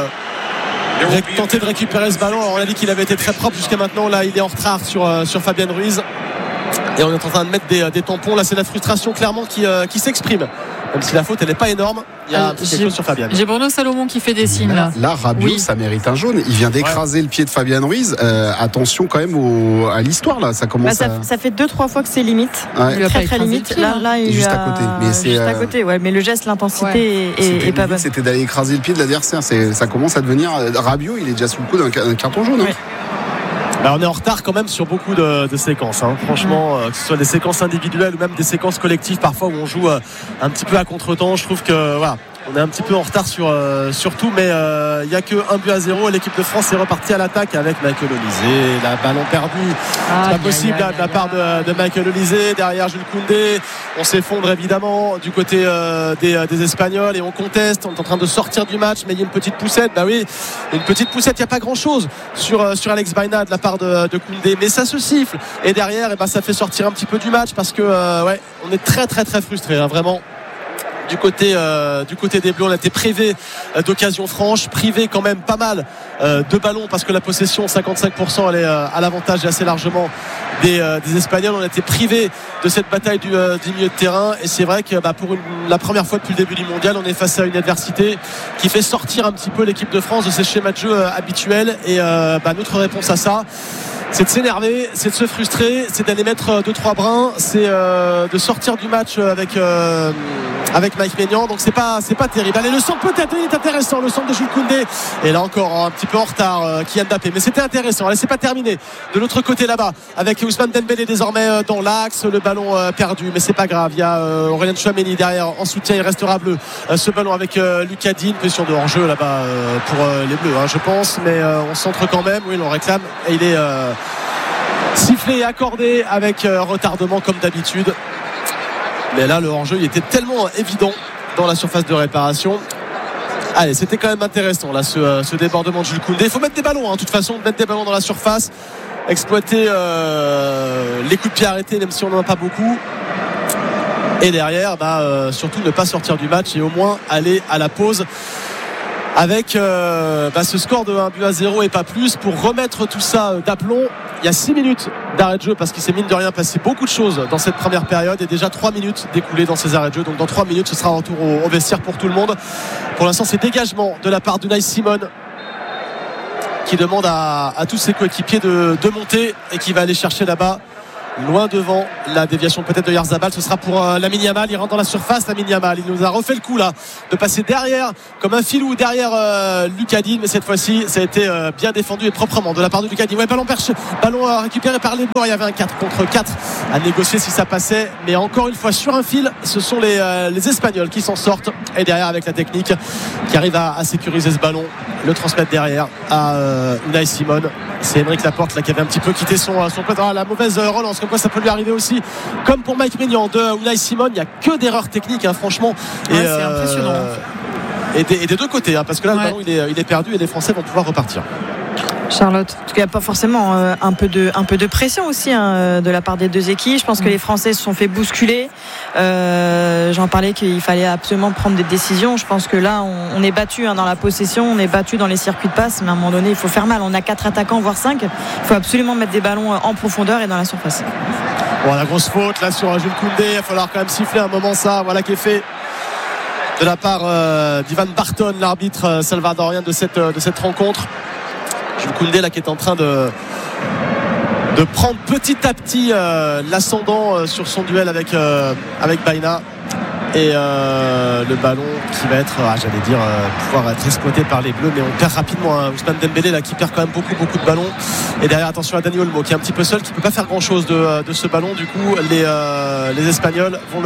tenter de récupérer ce ballon. Alors, on a dit qu'il avait été très propre jusqu'à maintenant. Là il est en retard sur Fabien Ruiz et on est en train de mettre des tampons. Là c'est la frustration clairement qui s'exprime, même si la faute elle n'est pas énorme. Il y a quelque chose sur Fabien. J'ai Bruno Salomon qui fait des signes là Rabiot ça mérite un jaune. Il vient d'écraser le pied de Fabien Ruiz. Attention quand même à l'histoire là. Ça commence ça fait 2-3 fois que c'est limite. Très très limite. Là il est juste à côté. Mais c'est juste à côté. Ouais, mais le geste, l'intensité est pas bonne. C'était d'aller écraser le pied de l'adversaire. Ça commence à devenir Rabiot. Il est déjà sous le coup d'un carton jaune. On est en retard quand même sur beaucoup de séquences franchement, que ce soit des séquences individuelles ou même des séquences collectives parfois où on joue un petit peu à contre-temps. Je trouve que on est un petit peu en retard sur tout, mais il n'y a que 1-0 et l'équipe de France est repartie à l'attaque avec Michael Olise. La ballon perdu, c'est pas possible de la part de Michael Olise. Derrière Jules Koundé, on s'effondre évidemment du côté des Espagnols et on conteste. On est en train de sortir du match, mais il y a une petite poussette. Une petite poussette, il n'y a pas grand chose sur Alex Baena de la part de Koundé, mais ça se siffle et derrière ça fait sortir un petit peu du match parce que on est très très très frustré vraiment. Du côté des Bleus, on a été privé d'occasions franches, privé quand même pas mal de ballons parce que la possession 55% elle est à l'avantage et assez largement des Espagnols. On a été privé de cette bataille du milieu de terrain et c'est vrai que pour la première fois depuis le début du mondial on est face à une adversité qui fait sortir un petit peu l'équipe de France de ses schémas de jeu habituels et notre réponse à ça c'est de s'énerver, c'est de se frustrer, c'est d'aller mettre 2-3 brins, c'est de sortir du match avec Mike Maignan. Donc c'est pas terrible. Allez, le centre peut-être il est intéressant, le centre de Jules Koundé, et là encore un petit peu en retard Kylian Mbappé, mais c'était intéressant. Allez, c'est pas terminé de l'autre côté là-bas avec Ousmane Dembélé désormais dans l'axe, le ballon perdu, mais c'est pas grave, il y a Aurélien Tchouaméni derrière en soutien, il restera bleu ce ballon avec Lucas Digne, position de hors-jeu là-bas pour les bleus je pense, mais on centre quand même, oui, on réclame, et il est sifflé et accordé avec retardement comme d'habitude. Mais là, le hors-jeu, il était tellement évident dans la surface de réparation. Allez, c'était quand même intéressant là, ce débordement de Jules Koundé. Il faut mettre des ballons, de toute façon, mettre des ballons dans la surface, exploiter les coups de pied arrêtés, même si on n'en a pas beaucoup. Et derrière, surtout ne pas sortir du match et au moins aller à la pause avec ce score de 1-0 et pas plus, pour remettre tout ça d'aplomb. Il y a 6 minutes d'arrêt de jeu, parce qu'il s'est mine de rien passé beaucoup de choses dans cette première période, et déjà 3 minutes découlées dans ces arrêts de jeu. Donc dans 3 minutes ce sera un retour au vestiaire pour tout le monde. Pour l'instant c'est dégagement de la part d'Unai Simon, qui demande à tous ses coéquipiers de monter, et qui va aller chercher là-bas loin devant la déviation peut-être de Yarzabal. Ce sera pour Lamine Yamal, il rentre dans la surface. Lamine Yamal, il nous a refait le coup là de passer derrière comme un filou derrière Lucas Digne, mais cette fois-ci ça a été bien défendu et proprement de la part de Lucas Digne. Ouais, ballon récupéré par les Blancs. Il y avait un 4 contre 4 à négocier si ça passait, mais encore une fois sur un fil, ce sont les Espagnols qui s'en sortent, et derrière avec la technique qui arrive à sécuriser ce ballon, le transmettre derrière à Unai Simon. C'est Aymeric Laporte là qui avait un petit peu quitté son poste. La mauvaise relance, comme quoi ça peut lui arriver aussi, comme pour Mike Maignan de Unai Simon. Il n'y a que d'erreurs techniques franchement, et c'est impressionnant et des deux côtés, parce que là le ballon il est perdu, et les Français vont pouvoir repartir. Charlotte, en tout cas, pas forcément un peu de pression aussi de la part des deux équipes. Je pense que les Français se sont fait bousculer. J'en parlais qu'il fallait absolument prendre des décisions. Je pense que là, on est battu dans la possession, on est battu dans les circuits de passe, mais à un moment donné, il faut faire mal. On a 4 attaquants, voire 5. Il faut absolument mettre des ballons en profondeur et dans la surface. Bon, la grosse faute là sur Jules Koundé. Il va falloir quand même siffler un moment ça. Voilà qui est fait de la part d'Ivan Barton, l'arbitre salvadorien de cette rencontre. Jules Koundé là qui est en train de prendre petit à petit l'ascendant sur son duel avec Baïna, et le ballon qui va être pouvoir être exploité par les Bleus, mais on perd rapidement Ousmane Dembélé là qui perd quand même beaucoup de ballons, et derrière attention à Dani Olmo qui est un petit peu seul, qui peut pas faire grand chose de ce ballon. Du coup les Espagnols vont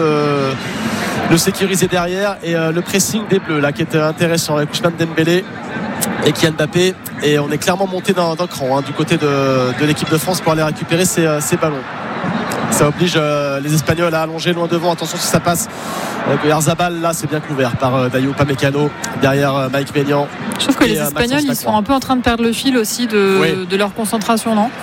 le sécuriser derrière, et le pressing des Bleus là qui est intéressant avec Ousmane Dembélé et Kylian Mbappé, et on est clairement monté d'un cran du côté de l'équipe de France pour aller récupérer ces ballons. Ça oblige les Espagnols à allonger loin devant. Attention si ça passe avec Yarzabal, là c'est bien couvert par Dayo Upamecano derrière Mike Maignan. Je trouve que les Espagnols ils sont un peu en train de perdre le fil aussi de leur concentration, non?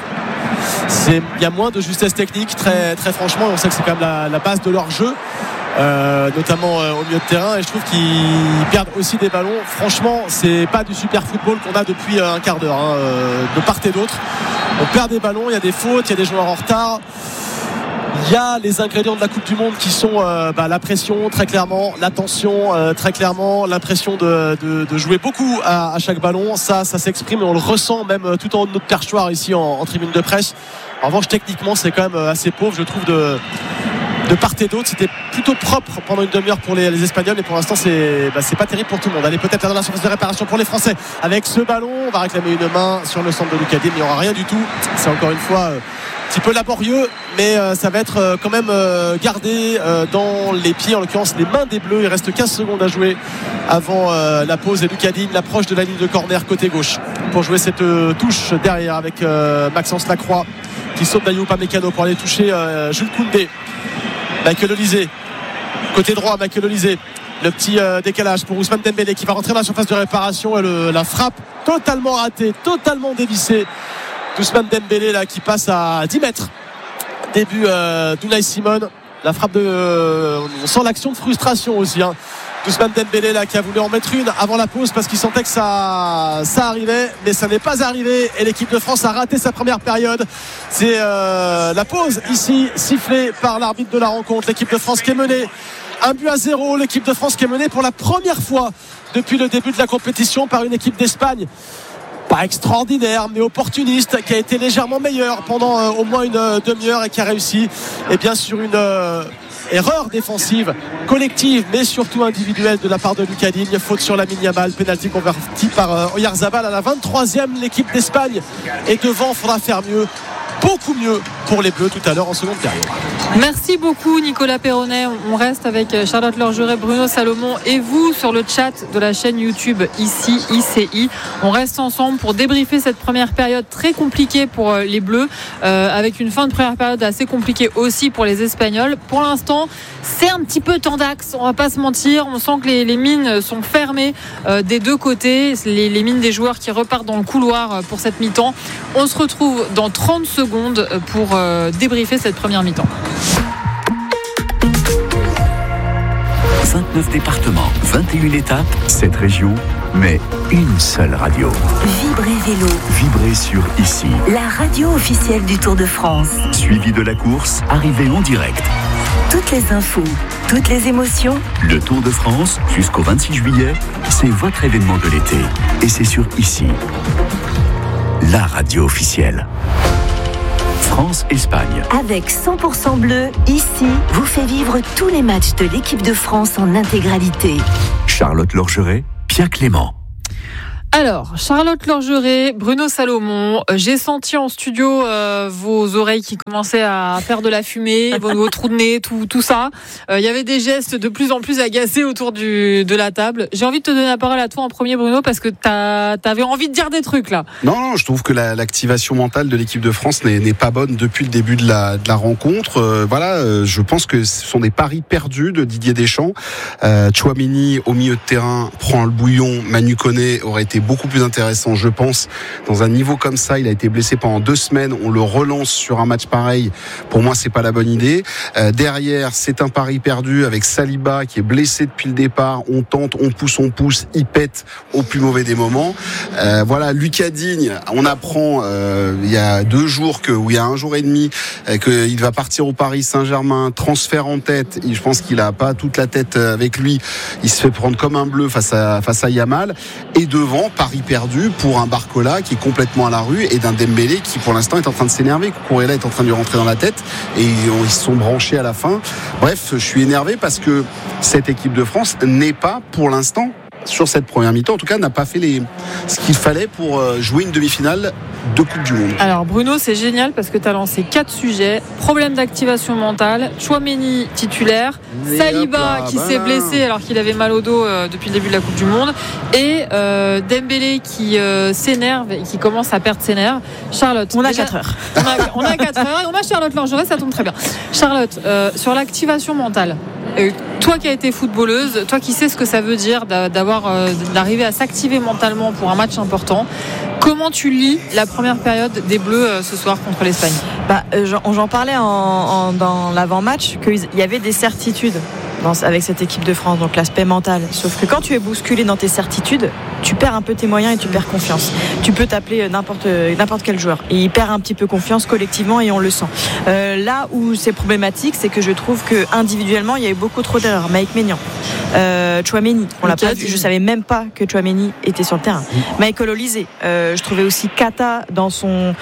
Il y a moins de justesse technique, très, très franchement, on sait que c'est quand même la base de leur jeu, notamment au milieu de terrain, et je trouve qu'ils perdent aussi des ballons. Franchement, c'est pas du super football qu'on a depuis un quart d'heure, de part et d'autre. On perd des ballons, il y a des fautes, il y a des joueurs en retard. Il y a les ingrédients de la Coupe du Monde qui sont la pression, très clairement, la tension, très clairement, l'impression de jouer beaucoup à chaque ballon. Ça s'exprime, et on le ressent même tout en haut de notre perchoir ici en tribune de presse. En revanche, techniquement, c'est quand même assez pauvre, je trouve, de part et d'autre. C'était plutôt propre pendant une demi-heure pour les Espagnols, et pour l'instant c'est pas terrible pour tout le monde. Allez, peut-être dans la surface de réparation pour les Français avec ce ballon. On va réclamer une main sur le centre de Lucas Digne, mais il n'y aura rien du tout. C'est encore une fois un petit peu laborieux, mais ça va être quand même gardé dans les pieds, en l'occurrence les mains des Bleus. Il reste 15 secondes à jouer avant la pause, et Lucas Digne l'approche de la ligne de corner côté gauche pour jouer cette touche derrière avec Maxence Lacroix qui saute Dayo Upamecano pour aller toucher Jules Koundé. Michael Olise côté droit, Michael Olise, le petit décalage pour Ousmane Dembélé qui va rentrer dans la surface de réparation, et la frappe totalement ratée, totalement dévissée d'Ousmane Dembélé là qui passe à 10 mètres. Début d'Unai Simon, la frappe on sent l'action de frustration aussi d'Ousmane Dembélé là qui a voulu en mettre une avant la pause parce qu'il sentait que ça arrivait, mais ça n'est pas arrivé, et l'équipe de France a raté sa première période. C'est la pause ici sifflée par l'arbitre de la rencontre. L'équipe de France qui est menée 1-0, l'équipe de France qui est menée pour la première fois depuis le début de la compétition par une équipe d'Espagne pas extraordinaire mais opportuniste, qui a été légèrement meilleur pendant au moins une demi-heure et qui a réussi sur une erreur défensive collective mais surtout individuelle de la part de Lucas Digne. Faute sur Lamine Yamal, pénalty converti par Oyarzabal à la 23e. L'équipe d'Espagne est devant, il faudra faire mieux, beaucoup mieux pour les Bleus tout à l'heure en seconde période. Merci beaucoup Nicolas Perronnet. On reste avec Charlotte Lorgeret, Bruno Salomon et vous sur le chat de la chaîne YouTube ici ICI. On reste ensemble pour débriefer cette première période très compliquée pour les Bleus, avec une fin de première période assez compliquée aussi pour les Espagnols. Pour l'instant, c'est un petit peu tendax, on va pas se mentir. On sent que les mines sont fermées des deux côtés, les mines des joueurs qui repartent dans le couloir pour cette mi-temps. On se retrouve dans 30 secondes pour débriefer cette première mi-temps. 29 départements, 21 étapes, 7 régions, mais une seule radio. Vibrez Vélo. Vibrez sur ici. La radio officielle du Tour de France. Suivi de la course, arrivée en direct. Toutes les infos, toutes les émotions. Le Tour de France, jusqu'au 26 juillet, c'est votre événement de l'été. Et c'est sur ici. La radio officielle. France-Espagne. Avec 100% bleu, ici, vous fait vivre tous les matchs de l'équipe de France en intégralité. Charlotte Lorgeret, Pierre Clément. Alors, Charlotte Lorgeret, Bruno Salomon, j'ai senti en studio vos oreilles qui commençaient à faire de la fumée, vos trous de nez, tout ça. Il y avait des gestes de plus en plus agacés autour de la table. J'ai envie de te donner la parole à toi en premier, Bruno, parce que t'avais envie de dire des trucs là. Non, je trouve que l'activation mentale de l'équipe de France n'est pas bonne depuis le début de la rencontre. Je pense que ce sont des paris perdus de Didier Deschamps. Tchouaméni au milieu de terrain prend le bouillon. Manu Koné aurait été beaucoup plus intéressant, je pense, dans un niveau comme ça. Il a été blessé pendant 2 semaines, on le relance sur un match pareil. Pour moi, c'est pas la bonne idée. Derrière, c'est un pari perdu avec Saliba qui est blessé depuis le départ. On tente, on pousse, il pète au plus mauvais des moments. Lucas Digne, on apprend il y a 2 jours il y a 1 jour et demi qu'il va partir au Paris Saint-Germain, transfert en tête. Et je pense qu'il a pas toute la tête avec lui. Il se fait prendre comme un bleu face à Yamal. Et devant, pari perdu pour un Barcola qui est complètement à la rue et d'un Dembélé qui pour l'instant est en train de s'énerver. Cucurella est en train de lui rentrer dans la tête et ils se sont branchés à la fin. Bref, je suis énervé parce que cette équipe de France n'est pas pour l'instant, sur cette première mi-temps en tout cas, n'a pas fait ce qu'il fallait pour jouer une demi-finale de Coupe du Monde. Alors Bruno, c'est génial parce que tu as lancé 4 sujets. Problème d'activation mentale, Tchouaméni titulaire, Saliba qui s'est blessé alors qu'il avait mal au dos depuis le début de la Coupe du Monde, et Dembélé qui s'énerve et qui commence à perdre ses nerfs. Charlotte, on a 4 heures. On a 4 heures et on a Charlotte Lorgeret, ça tombe très bien. Charlotte, sur l'activation mentale, toi qui as été footballeuse, toi qui sais ce que ça veut dire d'arriver à s'activer mentalement pour un match important, comment tu lis la première période des Bleus ce soir contre l'Espagne? J'en parlais dans l'avant-match qu'il y avait des certitudes avec cette équipe de France, donc l'aspect mental. Sauf que quand tu es bousculé dans tes certitudes, tu perds un peu tes moyens et tu perds confiance. Tu peux t'appeler n'importe quel joueur et il perd un petit peu confiance collectivement et on le sent. Là où c'est problématique, c'est que je trouve que individuellement il y a eu beaucoup trop d'erreurs. Mike Maignan, Tchouaméni, on l'a pas vu. Je savais même pas que Tchouaméni était sur le terrain. Michael Olise, je trouvais aussi Kata dans son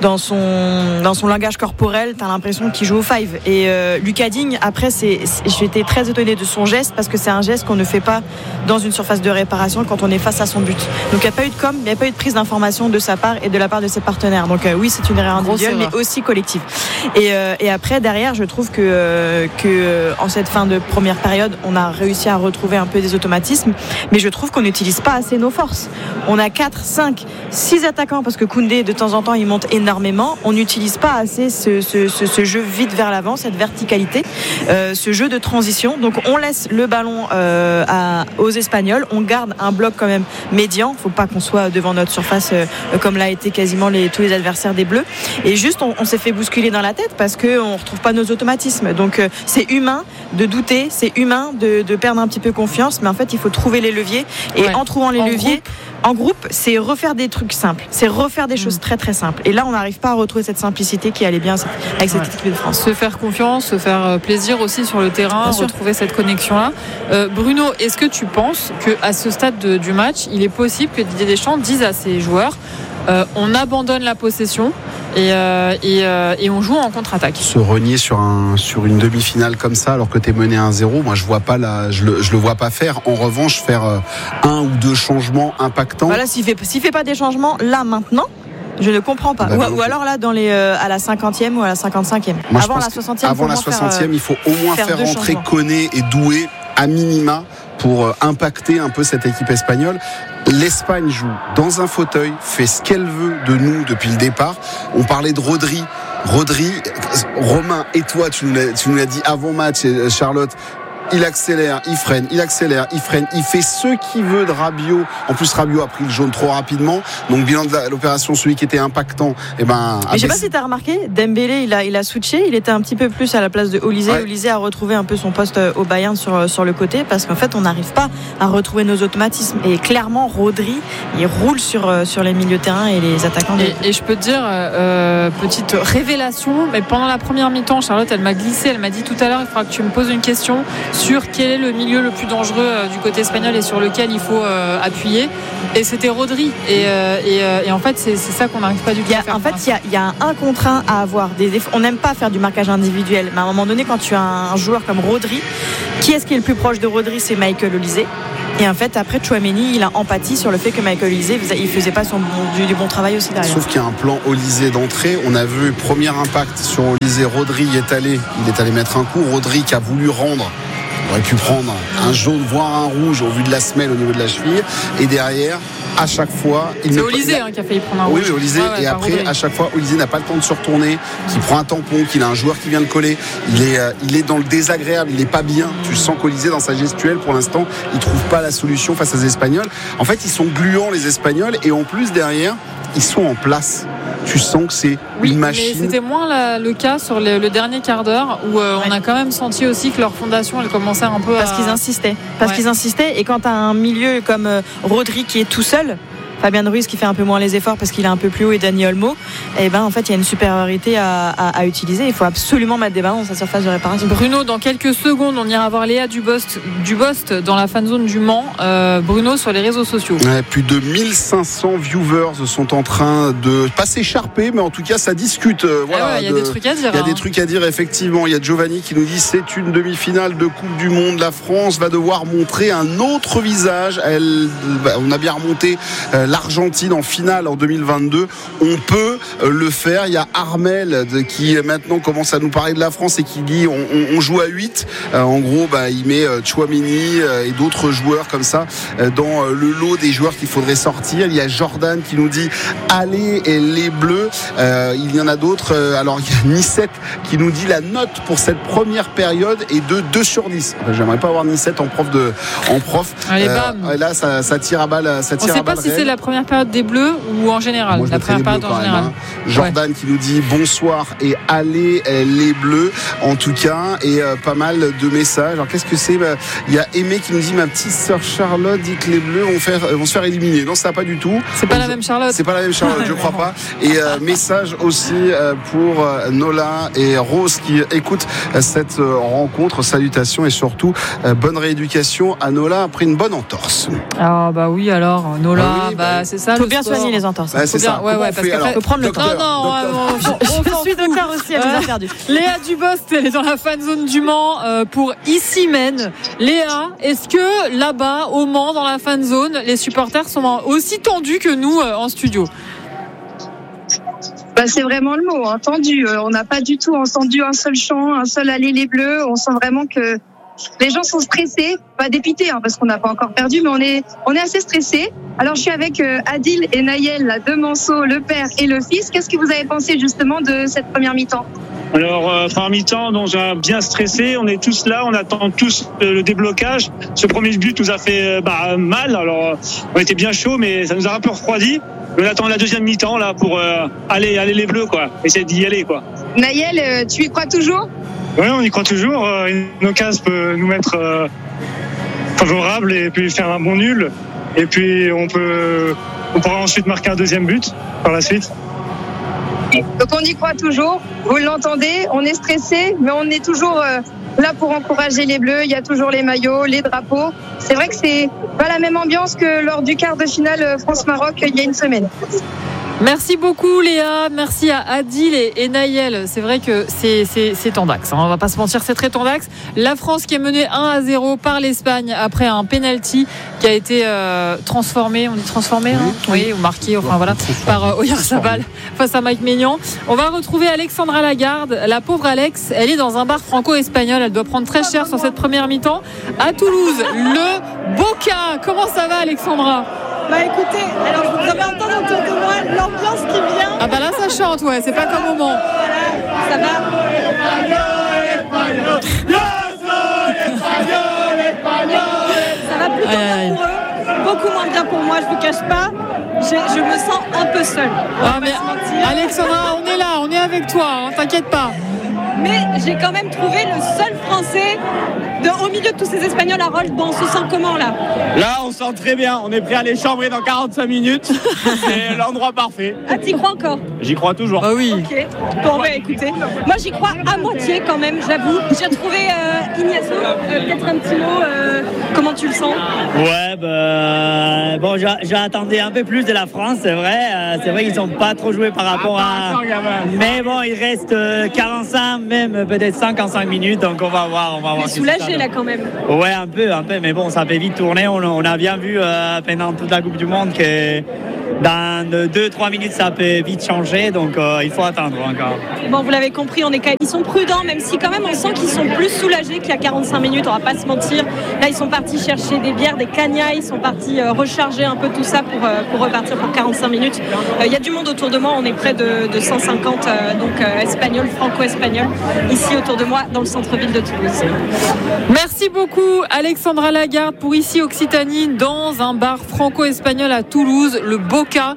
langage corporel. T'as l'impression qu'il joue au five. Et Lucas Digne, après, j'étais très étonnée de son geste parce que c'est un geste qu'on ne fait pas dans une surface de réparation quand on est face à son but. Donc il n'y a pas eu de il n'y a pas eu de prise d'information de sa part et de la part de ses partenaires. Donc oui, c'est une erreur individuelle, mais aussi collective. Et après, derrière, je trouve que en cette fin de première période, on a réussi à retrouver un peu des automatismes, mais je trouve qu'on n'utilise pas assez nos forces. On a 4, 5, 6 attaquants parce que Koundé, de temps en temps, il monte énormément. On n'utilise pas assez ce jeu vite vers l'avant, cette verticalité, ce jeu de transition. Donc on laisse le ballon aux Espagnols, on garde un bloc quand même médian, faut pas qu'on soit devant notre surface comme l'a été quasiment tous les adversaires des Bleus, et juste on s'est fait bousculer dans la tête parce qu'on retrouve pas nos automatismes. Donc c'est humain de douter, c'est humain de perdre un petit peu confiance, mais en fait, il faut trouver les leviers. Et en trouvant les leviers, en groupe, c'est refaire des trucs simples. C'est refaire des choses très très simples. Et là, on n'arrive pas à retrouver cette simplicité qui allait bien avec cette équipe de France. Se faire confiance, se faire plaisir aussi sur le terrain, retrouver cette connexion-là. Bruno, est-ce que tu penses qu'à ce stade du match, il est possible que Didier Deschamps dise à ses joueurs on abandonne la possession et on joue en contre-attaque? Se renier sur une demi-finale comme ça alors que tu es mené 1-0, moi je le vois pas faire. En revanche, faire un ou deux changements impactants. Voilà, s'il fait pas des changements là maintenant, je ne comprends pas. Ou alors là à la 50e ou à la 55e. Moi, avant la 60e, avant la 60e, il faut au moins faire rentrer Koné et Doué à minima pour impacter un peu cette équipe espagnole. L'Espagne joue dans un fauteuil, fait ce qu'elle veut de nous depuis le départ. On parlait de Rodri, Romain et toi, tu nous l'as dit avant match, Charlotte. Il accélère, il freine, il fait ce qu'il veut de Rabiot. En plus, Rabiot a pris le jaune trop rapidement. Donc, bilan de l'opération, celui qui était impactant, Mais je sais pas si tu as remarqué, Dembélé, il a switché. Il était un petit peu plus à la place de Olysée. Ouais. Olysée a retrouvé un peu son poste au Bayern sur le côté parce qu'en fait, on n'arrive pas à retrouver nos automatismes. Et clairement, Rodri, il roule sur les milieux de terrain et les attaquants. Et je peux te dire, petite révélation, mais pendant la première mi-temps, Charlotte, elle m'a glissé. Elle m'a dit tout à l'heure, il faudra que tu me poses une question sur quel est le milieu le plus dangereux du côté espagnol et sur lequel il faut appuyer. Et c'était Rodri. Et en fait, c'est ça qu'on n'arrive pas du tout à faire. En fait, il y a un contre un à avoir. On n'aime pas faire du marquage individuel. Mais à un moment donné, quand tu as un joueur comme Rodri, qui est-ce qui est le plus proche de Rodri? C'est Michael Olise. Et en fait, après, Tchouaméni, il a empathie sur le fait que Michael Olise, il faisait pas du bon travail aussi derrière. Sauf qu'il y a un plan Olise d'entrée. On a vu premier impact sur Olise. Rodri il est allé mettre un coup. Rodri qui a voulu rendre. On aurait pu prendre un jaune, voire un rouge au vu de la semelle au niveau de la cheville. Et derrière, à chaque fois... C'est Olise qui a failli prendre un rouge. Oui, Olise. Et après, à chaque fois, Olise n'a pas le temps de se retourner, qu'il prend un tampon, qu'il a un joueur qui vient le coller. Il est dans le désagréable, il n'est pas bien. Tu sens qu'Olise, dans sa gestuelle, pour l'instant, il ne trouve pas la solution face aux Espagnols. En fait, ils sont gluants, les Espagnols. Et en plus, derrière, ils sont en place. Tu sens que c'est une machine. Mais c'était moins le cas sur le dernier quart d'heure où on a quand même senti aussi que leur fondation elle commençait un peu parce qu'ils insistaient et quand tu as un milieu comme Rodri qui est tout seul, Fabien Ruiz qui fait un peu moins les efforts parce qu'il est un peu plus haut et Dani Olmo, et en fait il y a une supériorité à utiliser. Il faut absolument mettre des ballons dans sa surface de réparation. Bruno, dans quelques secondes on ira voir Léa Dubost dans la fan zone du Mans. Bruno, sur les réseaux sociaux, plus de 1500 viewers sont en train de pas s'écharper, mais en tout cas ça discute. Il y a des trucs à dire. Il y a des trucs à dire, effectivement. Il y a Giovanni qui nous dit c'est une demi-finale de Coupe du Monde. La France va devoir montrer un autre visage. On a bien remonté l'Argentine en finale en 2022, on peut le faire. Il y a Armel qui maintenant commence à nous parler de la France et qui dit on joue à 8. En gros, il met Tchouaméni et d'autres joueurs comme ça dans le lot des joueurs qu'il faudrait sortir. Il y a Jordan qui nous dit allez et les Bleus. Il y en a d'autres. Alors il y a Nicette qui nous dit la note pour cette première période est de 2/10. J'aimerais pas avoir Nicette en prof. Allez, bam. Là ça tire à balle. On ne sait pas si c'est la première période des Bleus ou en général. Moi, la première période en général. Jordan qui nous dit bonsoir et allez les Bleus en tout cas, et pas mal de messages. Alors qu'est-ce que c'est? Il y a Aimé qui nous dit ma petite sœur Charlotte dit que les Bleus vont se faire éliminer. Non, ça pas du tout. C'est pas la même Charlotte. C'est pas la même Charlotte, je crois pas. Et message aussi pour Nola et Rose qui écoutent cette rencontre. Salutations et surtout bonne rééducation à Nola après une bonne entorse. Ah oui, alors Nola, c'est ça. Il faut bien soigner les entorses. C'est ça. Parce qu'il faut prendre le temps. Je suis docteur aussi, elle nous a perdu. Léa Dubost, elle est dans la fan zone du Mans pour Ici Men. Léa, est-ce que là-bas au Mans, dans la fan zone, les supporters sont aussi tendus que nous en studio? C'est vraiment le mot, tendu. On n'a pas du tout entendu un seul chant, un seul aller les Bleus. On sent vraiment que les gens sont stressés, pas dépités parce qu'on n'a pas encore perdu, mais on est assez stressés. Alors je suis avec Adil et Naël, deux Manceau, le père et le fils. Qu'est-ce que vous avez pensé justement de cette première mi-temps? Alors, première mi-temps, donc j'ai bien stressé. On est tous là, on attend tous le déblocage. Ce premier but nous a fait mal. Alors, on était bien chaud, mais ça nous a un peu refroidi. On attend la deuxième mi-temps là pour aller les Bleus, quoi. Essayer d'y aller, quoi. Naël, tu y crois toujours? Oui, on y croit toujours. Une occasion peut nous mettre favorable et puis faire un bon nul. Et puis on pourra ensuite marquer un deuxième but par la suite. Donc on y croit toujours, vous l'entendez, on est stressé, mais on est toujours là pour encourager les Bleus. Il y a toujours les maillots, les drapeaux. C'est vrai que c'est pas la même ambiance que lors du quart de finale France-Maroc il y a une semaine. Merci beaucoup Léa, merci à Adil et Naël. C'est vrai que c'est tendax, on va pas se mentir, c'est très tendax. La France qui est menée 1-0 par l'Espagne après un penalty qui a été transformé, on dit transformé, oui, ou marqué, enfin voilà, par Oyarzabal face à Mike Maignan. On va retrouver Alexandra Lagarde, la pauvre Alex, elle est dans un bar franco-espagnol, elle doit prendre très cher sur cette première mi-temps. À Toulouse, le Boca, comment ça va Alexandra ? Bah écoutez, alors je vous avais entendu autour de moi l'ambiance qui vient. Ah bah là ça chante, ouais, c'est pas comme au Mans. Voilà, ça va. Ça va plutôt bien pour eux, beaucoup moins bien pour moi, je vous cache pas. Je me sens un peu seule. Ah mais Alexandra, on est là, on est avec toi, hein, t'inquiète pas. Mais j'ai quand même trouvé le seul Français au milieu de tous ces Espagnols. Harold, bon, on se sent comment là ? Là, on se sent très bien. On est prêt à les chambrer dans 45 minutes. C'est l'endroit parfait. Ah, t'y crois encore ? J'y crois toujours. Ah oui. Ok. Bon, bah écoutez, moi j'y crois à moitié quand même, j'avoue. J'ai retrouvé Ignacio. Peut-être un petit mot. Comment tu le sens ? Ouais, bon, j'attendais un peu plus de la France, c'est vrai. C'est vrai qu'ils n'ont pas trop joué par rapport à. Mais bon, il reste 45, même peut-être 55 minutes, donc on va voir. Mais soulagé là quand même. Ouais, un peu, mais bon, ça fait vite tourner. On a bien vu pendant toute la Coupe du Monde que dans 2-3 minutes, ça peut vite changer, donc il faut attendre encore. Bon, vous l'avez compris, ils sont prudents, même si quand même on sent qu'ils sont plus soulagés qu'il y a 45 minutes, on va pas se mentir. Là, ils sont partis chercher des bières, des cagnas, ils sont partis recharger un peu tout ça pour repartir pour 45 minutes. Il y a du monde autour de moi, on est près de 150 espagnols, franco-espagnols, ici autour de moi, dans le centre-ville de Toulouse. Merci beaucoup Alexandra Lagarde pour Ici Occitanie, dans un bar franco-espagnol à Toulouse, le Boca.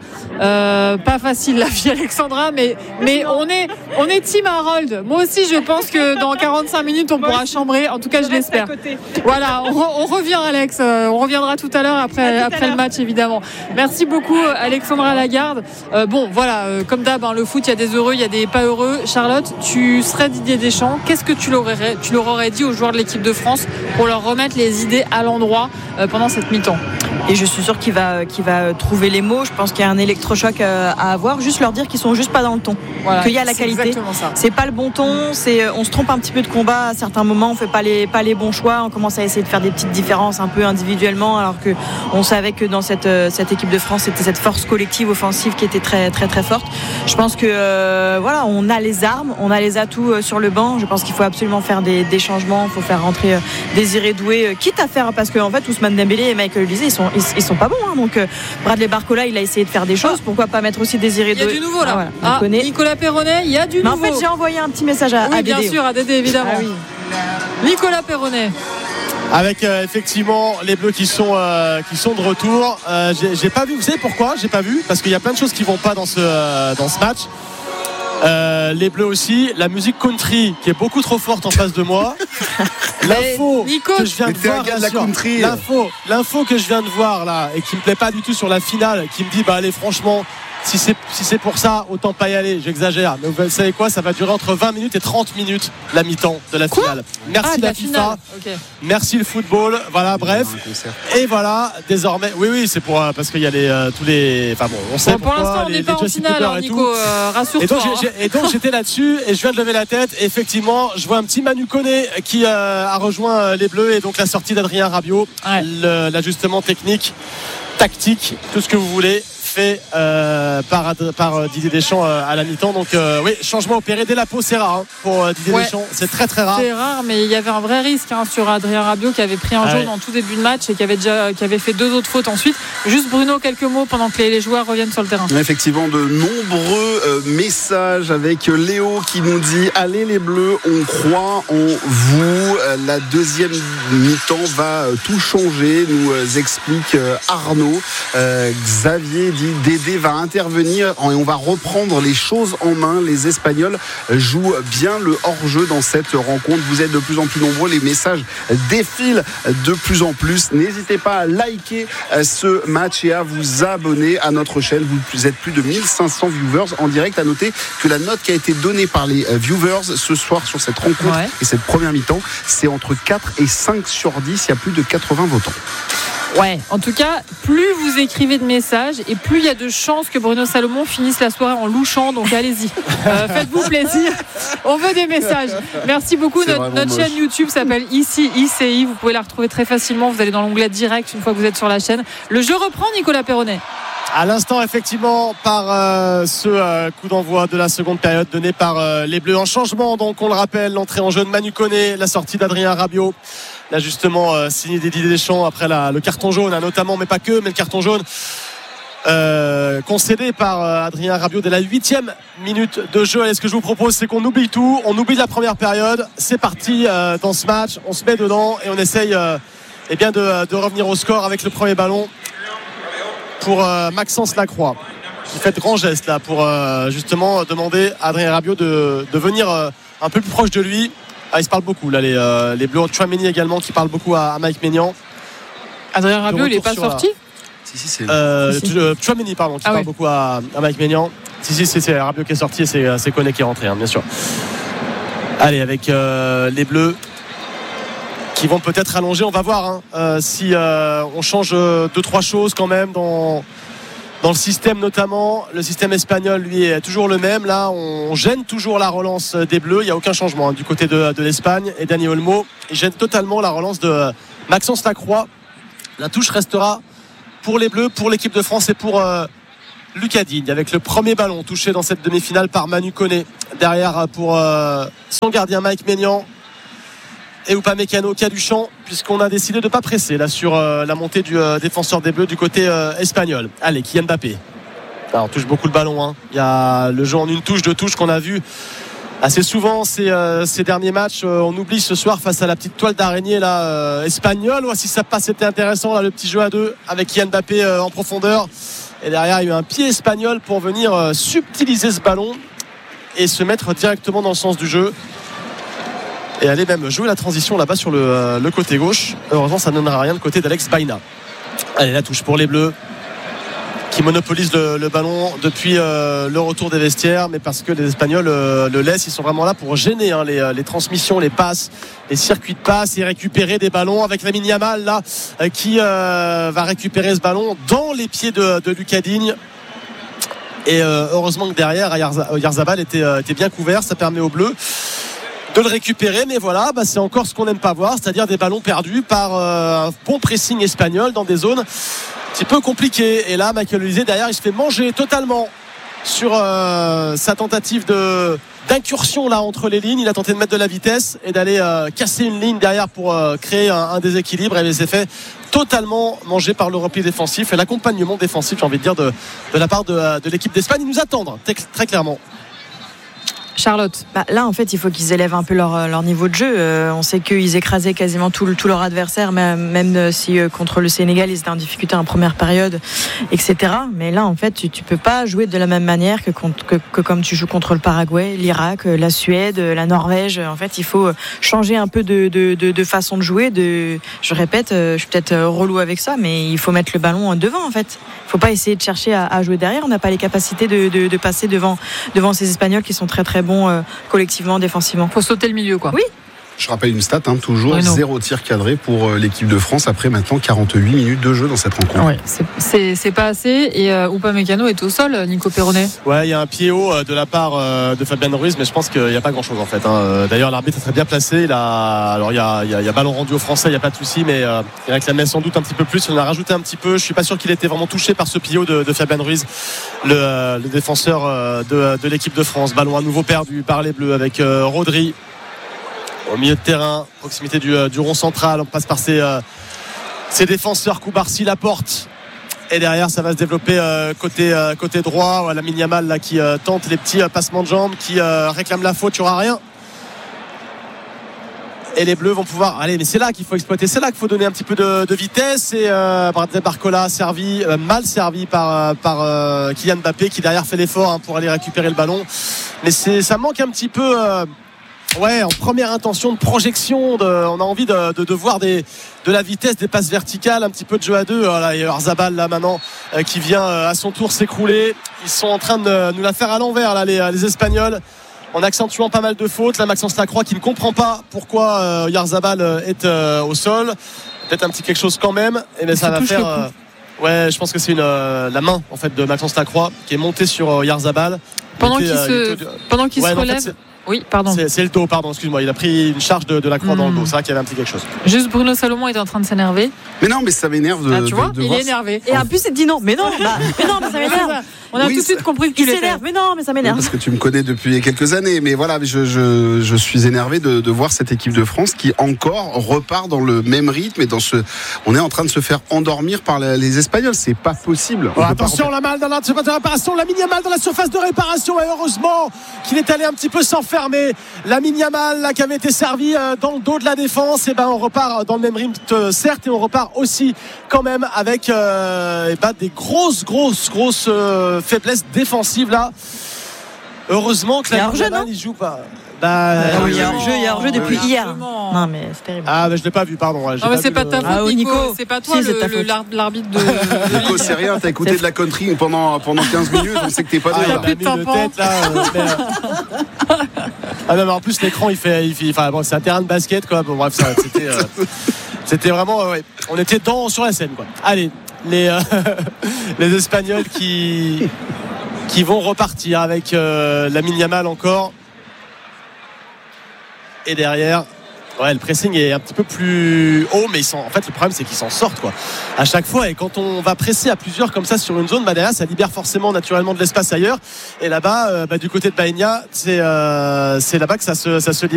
Pas facile la vie Alexandra, mais on est team Harold. Moi aussi je pense que dans 45 minutes on pourra chambrer, en tout cas je l'espère. Voilà, on revient Alex, on reviendra tout à l'heure après le match évidemment. Merci beaucoup Alexandra Lagarde. Bon voilà, comme d'hab le foot, il y a des heureux, il y a des pas heureux. Charlotte, tu serais Didier Deschamps, qu'est-ce que tu leur aurais dit aux joueurs de l'équipe de France pour leur remettre les idées à l'endroit pendant cette mi-temps? Et je suis sûre qu'il va trouver les mots. Je pense qu'il y a un électrochoc à avoir. Juste leur dire qu'ils sont juste pas dans le ton. Voilà, qu'il y a la qualité. C'est pas le bon ton. On se trompe un petit peu de combat à certains moments. On fait pas les bons choix. On commence à essayer de faire des petites différences un peu individuellement, alors que on savait que dans cette équipe de France, c'était cette force collective offensive qui était très très très forte. Je pense que voilà, on a les armes, on a les atouts sur le banc. Je pense qu'il faut absolument faire des changements. Il faut faire rentrer Désiré Doué, quitte à faire, parce qu'en fait Ousmane Dembélé et Michael Olise, ils sont pas bons, hein. Donc Bradley Barcola, il a essayé de faire des choses. Pourquoi pas mettre aussi Désiré Doué? Il y a du nouveau là. Voilà, Nicolas Perronnet, il y a du nouveau. En fait, j'ai envoyé un petit message à Dédé. Bien sûr, à Dédé évidemment. Oui. Nicolas Perronnet. Avec effectivement les Bleus qui sont de retour. J'ai pas vu. Vous savez pourquoi j'ai pas vu? Parce qu'il y a plein de choses qui vont pas dans ce match. Les Bleus aussi, la musique country qui est beaucoup trop forte en face de moi. L'info que je viens de voir, l'info que je viens de voir là et qui me plaît pas du tout sur la finale, qui me dit allez franchement, si c'est pour ça, autant pas y aller. J'exagère, mais vous savez quoi, ça va durer entre 20 minutes et 30 minutes la mi-temps de la finale. Merci la FIFA, merci le football. Voilà, bref. Et voilà, désormais, oui, c'est pour parce qu'il y a tous les. Enfin bon, on sait pour l'instant, on n'est pas en finale, Nico. Rassure-toi. Et donc j'étais là-dessus et je viens de lever la tête. Et effectivement, je vois un petit Manu Koné qui a rejoint les Bleus, et donc la sortie d'Adrien Rabiot, l'ajustement technique, tactique, tout ce que vous voulez, fait par Didier Deschamps à la mi-temps. Donc oui, changement opéré dès la pause, c'est rare pour Didier Deschamps, c'est très très rare. C'est rare, mais il y avait un vrai risque sur Adrien Rabiot qui avait pris un jaune en tout début de match et qui avait fait 2 autres fautes ensuite. Juste Bruno, quelques mots pendant que les joueurs reviennent sur le terrain. Effectivement, de nombreux messages avec Léo qui nous dit allez les Bleus, on croit en vous. La deuxième mi-temps va tout changer, nous explique Arnaud. Xavier dit, Dédé va intervenir et on va reprendre les choses en main. Les Espagnols jouent bien le hors-jeu dans cette rencontre. Vous êtes de plus en plus nombreux, les messages défilent de plus en plus. N'hésitez pas à liker ce match et à vous abonner à notre chaîne. Vous êtes plus de 1500 viewers en direct. À noter que la note qui a été donnée par les viewers ce soir sur cette rencontre et cette première mi-temps, c'est entre 4 et 5 sur 10. Il y a plus de 80 votants. Ouais, en tout cas, plus vous écrivez de messages et plus il y a de chances que Bruno Salomon finisse la soirée en louchant. Donc allez-y, faites-vous plaisir. On veut des messages. Merci beaucoup. Notre chaîne YouTube s'appelle Ici ICI. Vous pouvez la retrouver très facilement. Vous allez dans l'onglet direct une fois que vous êtes sur la chaîne. Le jeu reprend, Nicolas Perronnet. À l'instant, effectivement, par ce coup d'envoi de la seconde période donné par les Bleus. En changement, donc on le rappelle, l'entrée en jeu de Manu Koné, la sortie d'Adrien Rabiot, l'ajustement signé Didier Deschamps après le carton jaune, notamment, mais pas que, mais le carton jaune concédé par Adrien Rabiot dès la 8e minute de jeu. Et ce que je vous propose, c'est qu'on oublie tout, on oublie la première période. C'est parti dans ce match, on se met dedans et on essaye de revenir au score avec le premier ballon pour Maxence Lacroix, qui fait de grands gestes là pour justement demander à Adrien Rabiot de venir un peu plus proche de lui. Ils se parlent beaucoup là, les Bleus. Tchouaméni également qui parle beaucoup à Mike Maignan. Adrien Rabiot, il n'est pas sorti c'est Tchouaméni, pardon, qui parle beaucoup à Mike Maignan. C'est Rabiot qui est sorti et c'est Koné qui est rentré, bien sûr. Allez, avec les Bleus qui vont peut-être rallonger, on va voir si on change 2-3 choses quand même dans le système, notamment le système espagnol lui est toujours le même. Là on gêne toujours la relance des Bleus, il n'y a aucun changement du côté de l'Espagne, et Dani Olmo il gêne totalement la relance de Maxence Lacroix. La touche restera pour les Bleus, pour l'équipe de France et pour Lucas Digne, avec le premier ballon touché dans cette demi-finale par Manu Koné, derrière pour son gardien Mike Maignan et Upamecano qui a du champ, puisqu'on a décidé de ne pas presser là sur la montée du défenseur des Bleus du côté espagnol. Allez, Kylian Mbappé. Alors, on touche beaucoup le ballon. Il y a le jeu en une touche, deux touches qu'on a vu assez souvent ces derniers matchs. On oublie ce soir face à la petite toile d'araignée là, espagnole. Si ça passe, c'était intéressant là, le petit jeu à deux avec Kylian Mbappé en profondeur. Et derrière, il y a eu un pied espagnol pour venir subtiliser ce ballon et se mettre directement dans le sens du jeu. Et aller même jouer la transition là-bas sur le côté gauche. Heureusement, ça ne donnera rien de côté d'Alex Baena. Allez, la touche pour les Bleus qui monopolisent le ballon depuis le retour des vestiaires, mais parce que les Espagnols le laissent. Ils sont vraiment là pour gêner les transmissions, les passes, les circuits de passes et récupérer des ballons avec Lamine Yamal là qui va récupérer ce ballon dans les pieds de Lucas Digne. Et heureusement que derrière Oyarzabal était bien couvert. Ça permet aux Bleus de le récupérer, mais voilà, c'est encore ce qu'on n'aime pas voir, c'est-à-dire des ballons perdus par un bon pressing espagnol dans des zones un petit peu compliquées. Et là, Michael Olise derrière, il se fait manger totalement sur sa tentative d'incursion là entre les lignes. Il a tenté de mettre de la vitesse et d'aller casser une ligne derrière pour créer un déséquilibre, et il s'est fait totalement manger par le repli défensif et l'accompagnement défensif, j'ai envie de dire, de la part de l'équipe d'Espagne. Ils nous attendent très clairement. Charlotte. Là, en fait, il faut qu'ils élèvent un peu leur niveau de jeu. On sait qu'ils écrasaient quasiment tout leur adversaire, même si contre le Sénégal, ils étaient en difficulté en première période, etc. Mais là, en fait, tu peux pas jouer de la même manière que comme tu joues contre le Paraguay, l'Irak, la Suède, la Norvège. En fait, il faut changer un peu de façon de jouer. Je répète, je suis peut-être relou avec ça, mais il faut mettre le ballon devant, en fait. Il faut pas essayer de chercher à jouer derrière. On n'a pas les capacités de passer devant ces Espagnols qui sont très très bons collectivement, défensivement. Faut sauter le milieu, quoi. Oui. Je rappelle une stat, toujours 0 tir cadré pour l'équipe de France après maintenant 48 minutes de jeu dans cette rencontre. Ouais, c'est pas assez. Et Upamecano est au sol, Nico Perronnet. Ouais, il y a un pied haut de la part de Fabien Ruiz, mais je pense qu'il n'y a pas grand chose en fait. D'ailleurs, l'arbitre est très bien placé. Alors il y a ballon rendu aux Français, il n'y a pas de souci, mais il réclamait sans doute un petit peu plus. On a rajouté un petit peu. Je suis pas sûr qu'il était vraiment touché par ce pied haut de Fabien Ruiz, le défenseur de l'équipe de France. Ballon à nouveau perdu par les Bleus avec Rodri au milieu de terrain, proximité du rond central. On passe par ses défenseurs, Koubarsi, Laporte, et derrière ça va se développer côté droit. Lamine Yamal là, qui tente les petits passements de jambes, qui réclame la faute. Il n'y aura rien. Et les Bleus vont pouvoir aller, mais c'est là qu'il faut exploiter, c'est là qu'il faut donner un petit peu de vitesse. Et Barcola mal servi par Kylian Mbappé, qui derrière fait l'effort pour aller récupérer le ballon. Mais ça manque un petit peu en première intention de projection. On a envie de voir de la vitesse, des passes verticales, un petit peu de jeu à deux. Voilà, il y a Oyarzabal là maintenant qui vient à son tour s'écrouler. Ils sont en train de nous la faire à l'envers là, les Espagnols, en accentuant pas mal de fautes. Là, Maxence Lacroix qui ne comprend pas pourquoi Oyarzabal est au sol. Peut-être un petit quelque chose quand même. Et bien ça va faire. Je pense que c'est la main en fait de Maxence Lacroix qui est montée sur Oyarzabal. Pendant qu'il se relève. En fait, oui, pardon. C'est le dos, pardon, excuse-moi. Il a pris une charge de Lacroix dans le dos. C'est vrai qu'il y avait un petit quelque chose. Juste Bruno Salomon est en train de s'énerver. Mais non, mais ça m'énerve de. Tu vois, il est énervé. Et en plus, il dit non. Mais non, mais ça m'énerve. On a tout de suite compris qu'il s'énerve. Mais non, mais ça m'énerve. Parce que tu me connais depuis quelques années. Mais voilà, je suis énervé de voir cette équipe de France qui encore repart dans le même rythme et on est en train de se faire endormir par les Espagnols. C'est pas possible. Attention, la malle dans la surface de réparation. Lamine Yamal dans la surface de réparation. Et heureusement qu'il est allé un petit peu s'enfermer. Lamine Yamal là, qui avait été servi dans le dos de la défense. Et on repart dans le même rythme, certes, et on repart aussi quand même avec des grosses faiblesses défensives là. Heureusement que Lamine Yamal il joue pas. Il y a hors-jeu depuis hier. Non mais c'est terrible. Je l'ai pas vu, pardon. Non mais c'est pas ta faute, Nico. C'est pas toi l'arbitre de. Nico, c'est rien. T'as écouté de la country pendant 15 minutes. On sait que t'es pas il a plus de tampon. Mais en plus l'écran c'est un terrain de basket quoi. Bon, bref, c'était vraiment. On était sur la scène quoi. Allez, les Espagnols qui vont repartir avec Lamine Yamal encore. Et derrière, le pressing est un petit peu plus haut, mais en fait le problème c'est qu'ils s'en sortent quoi. À chaque fois, et quand on va presser à plusieurs comme ça sur une zone, derrière ça libère forcément naturellement de l'espace ailleurs. Et là-bas, du côté de Baïnia, c'est là-bas que ça se libère.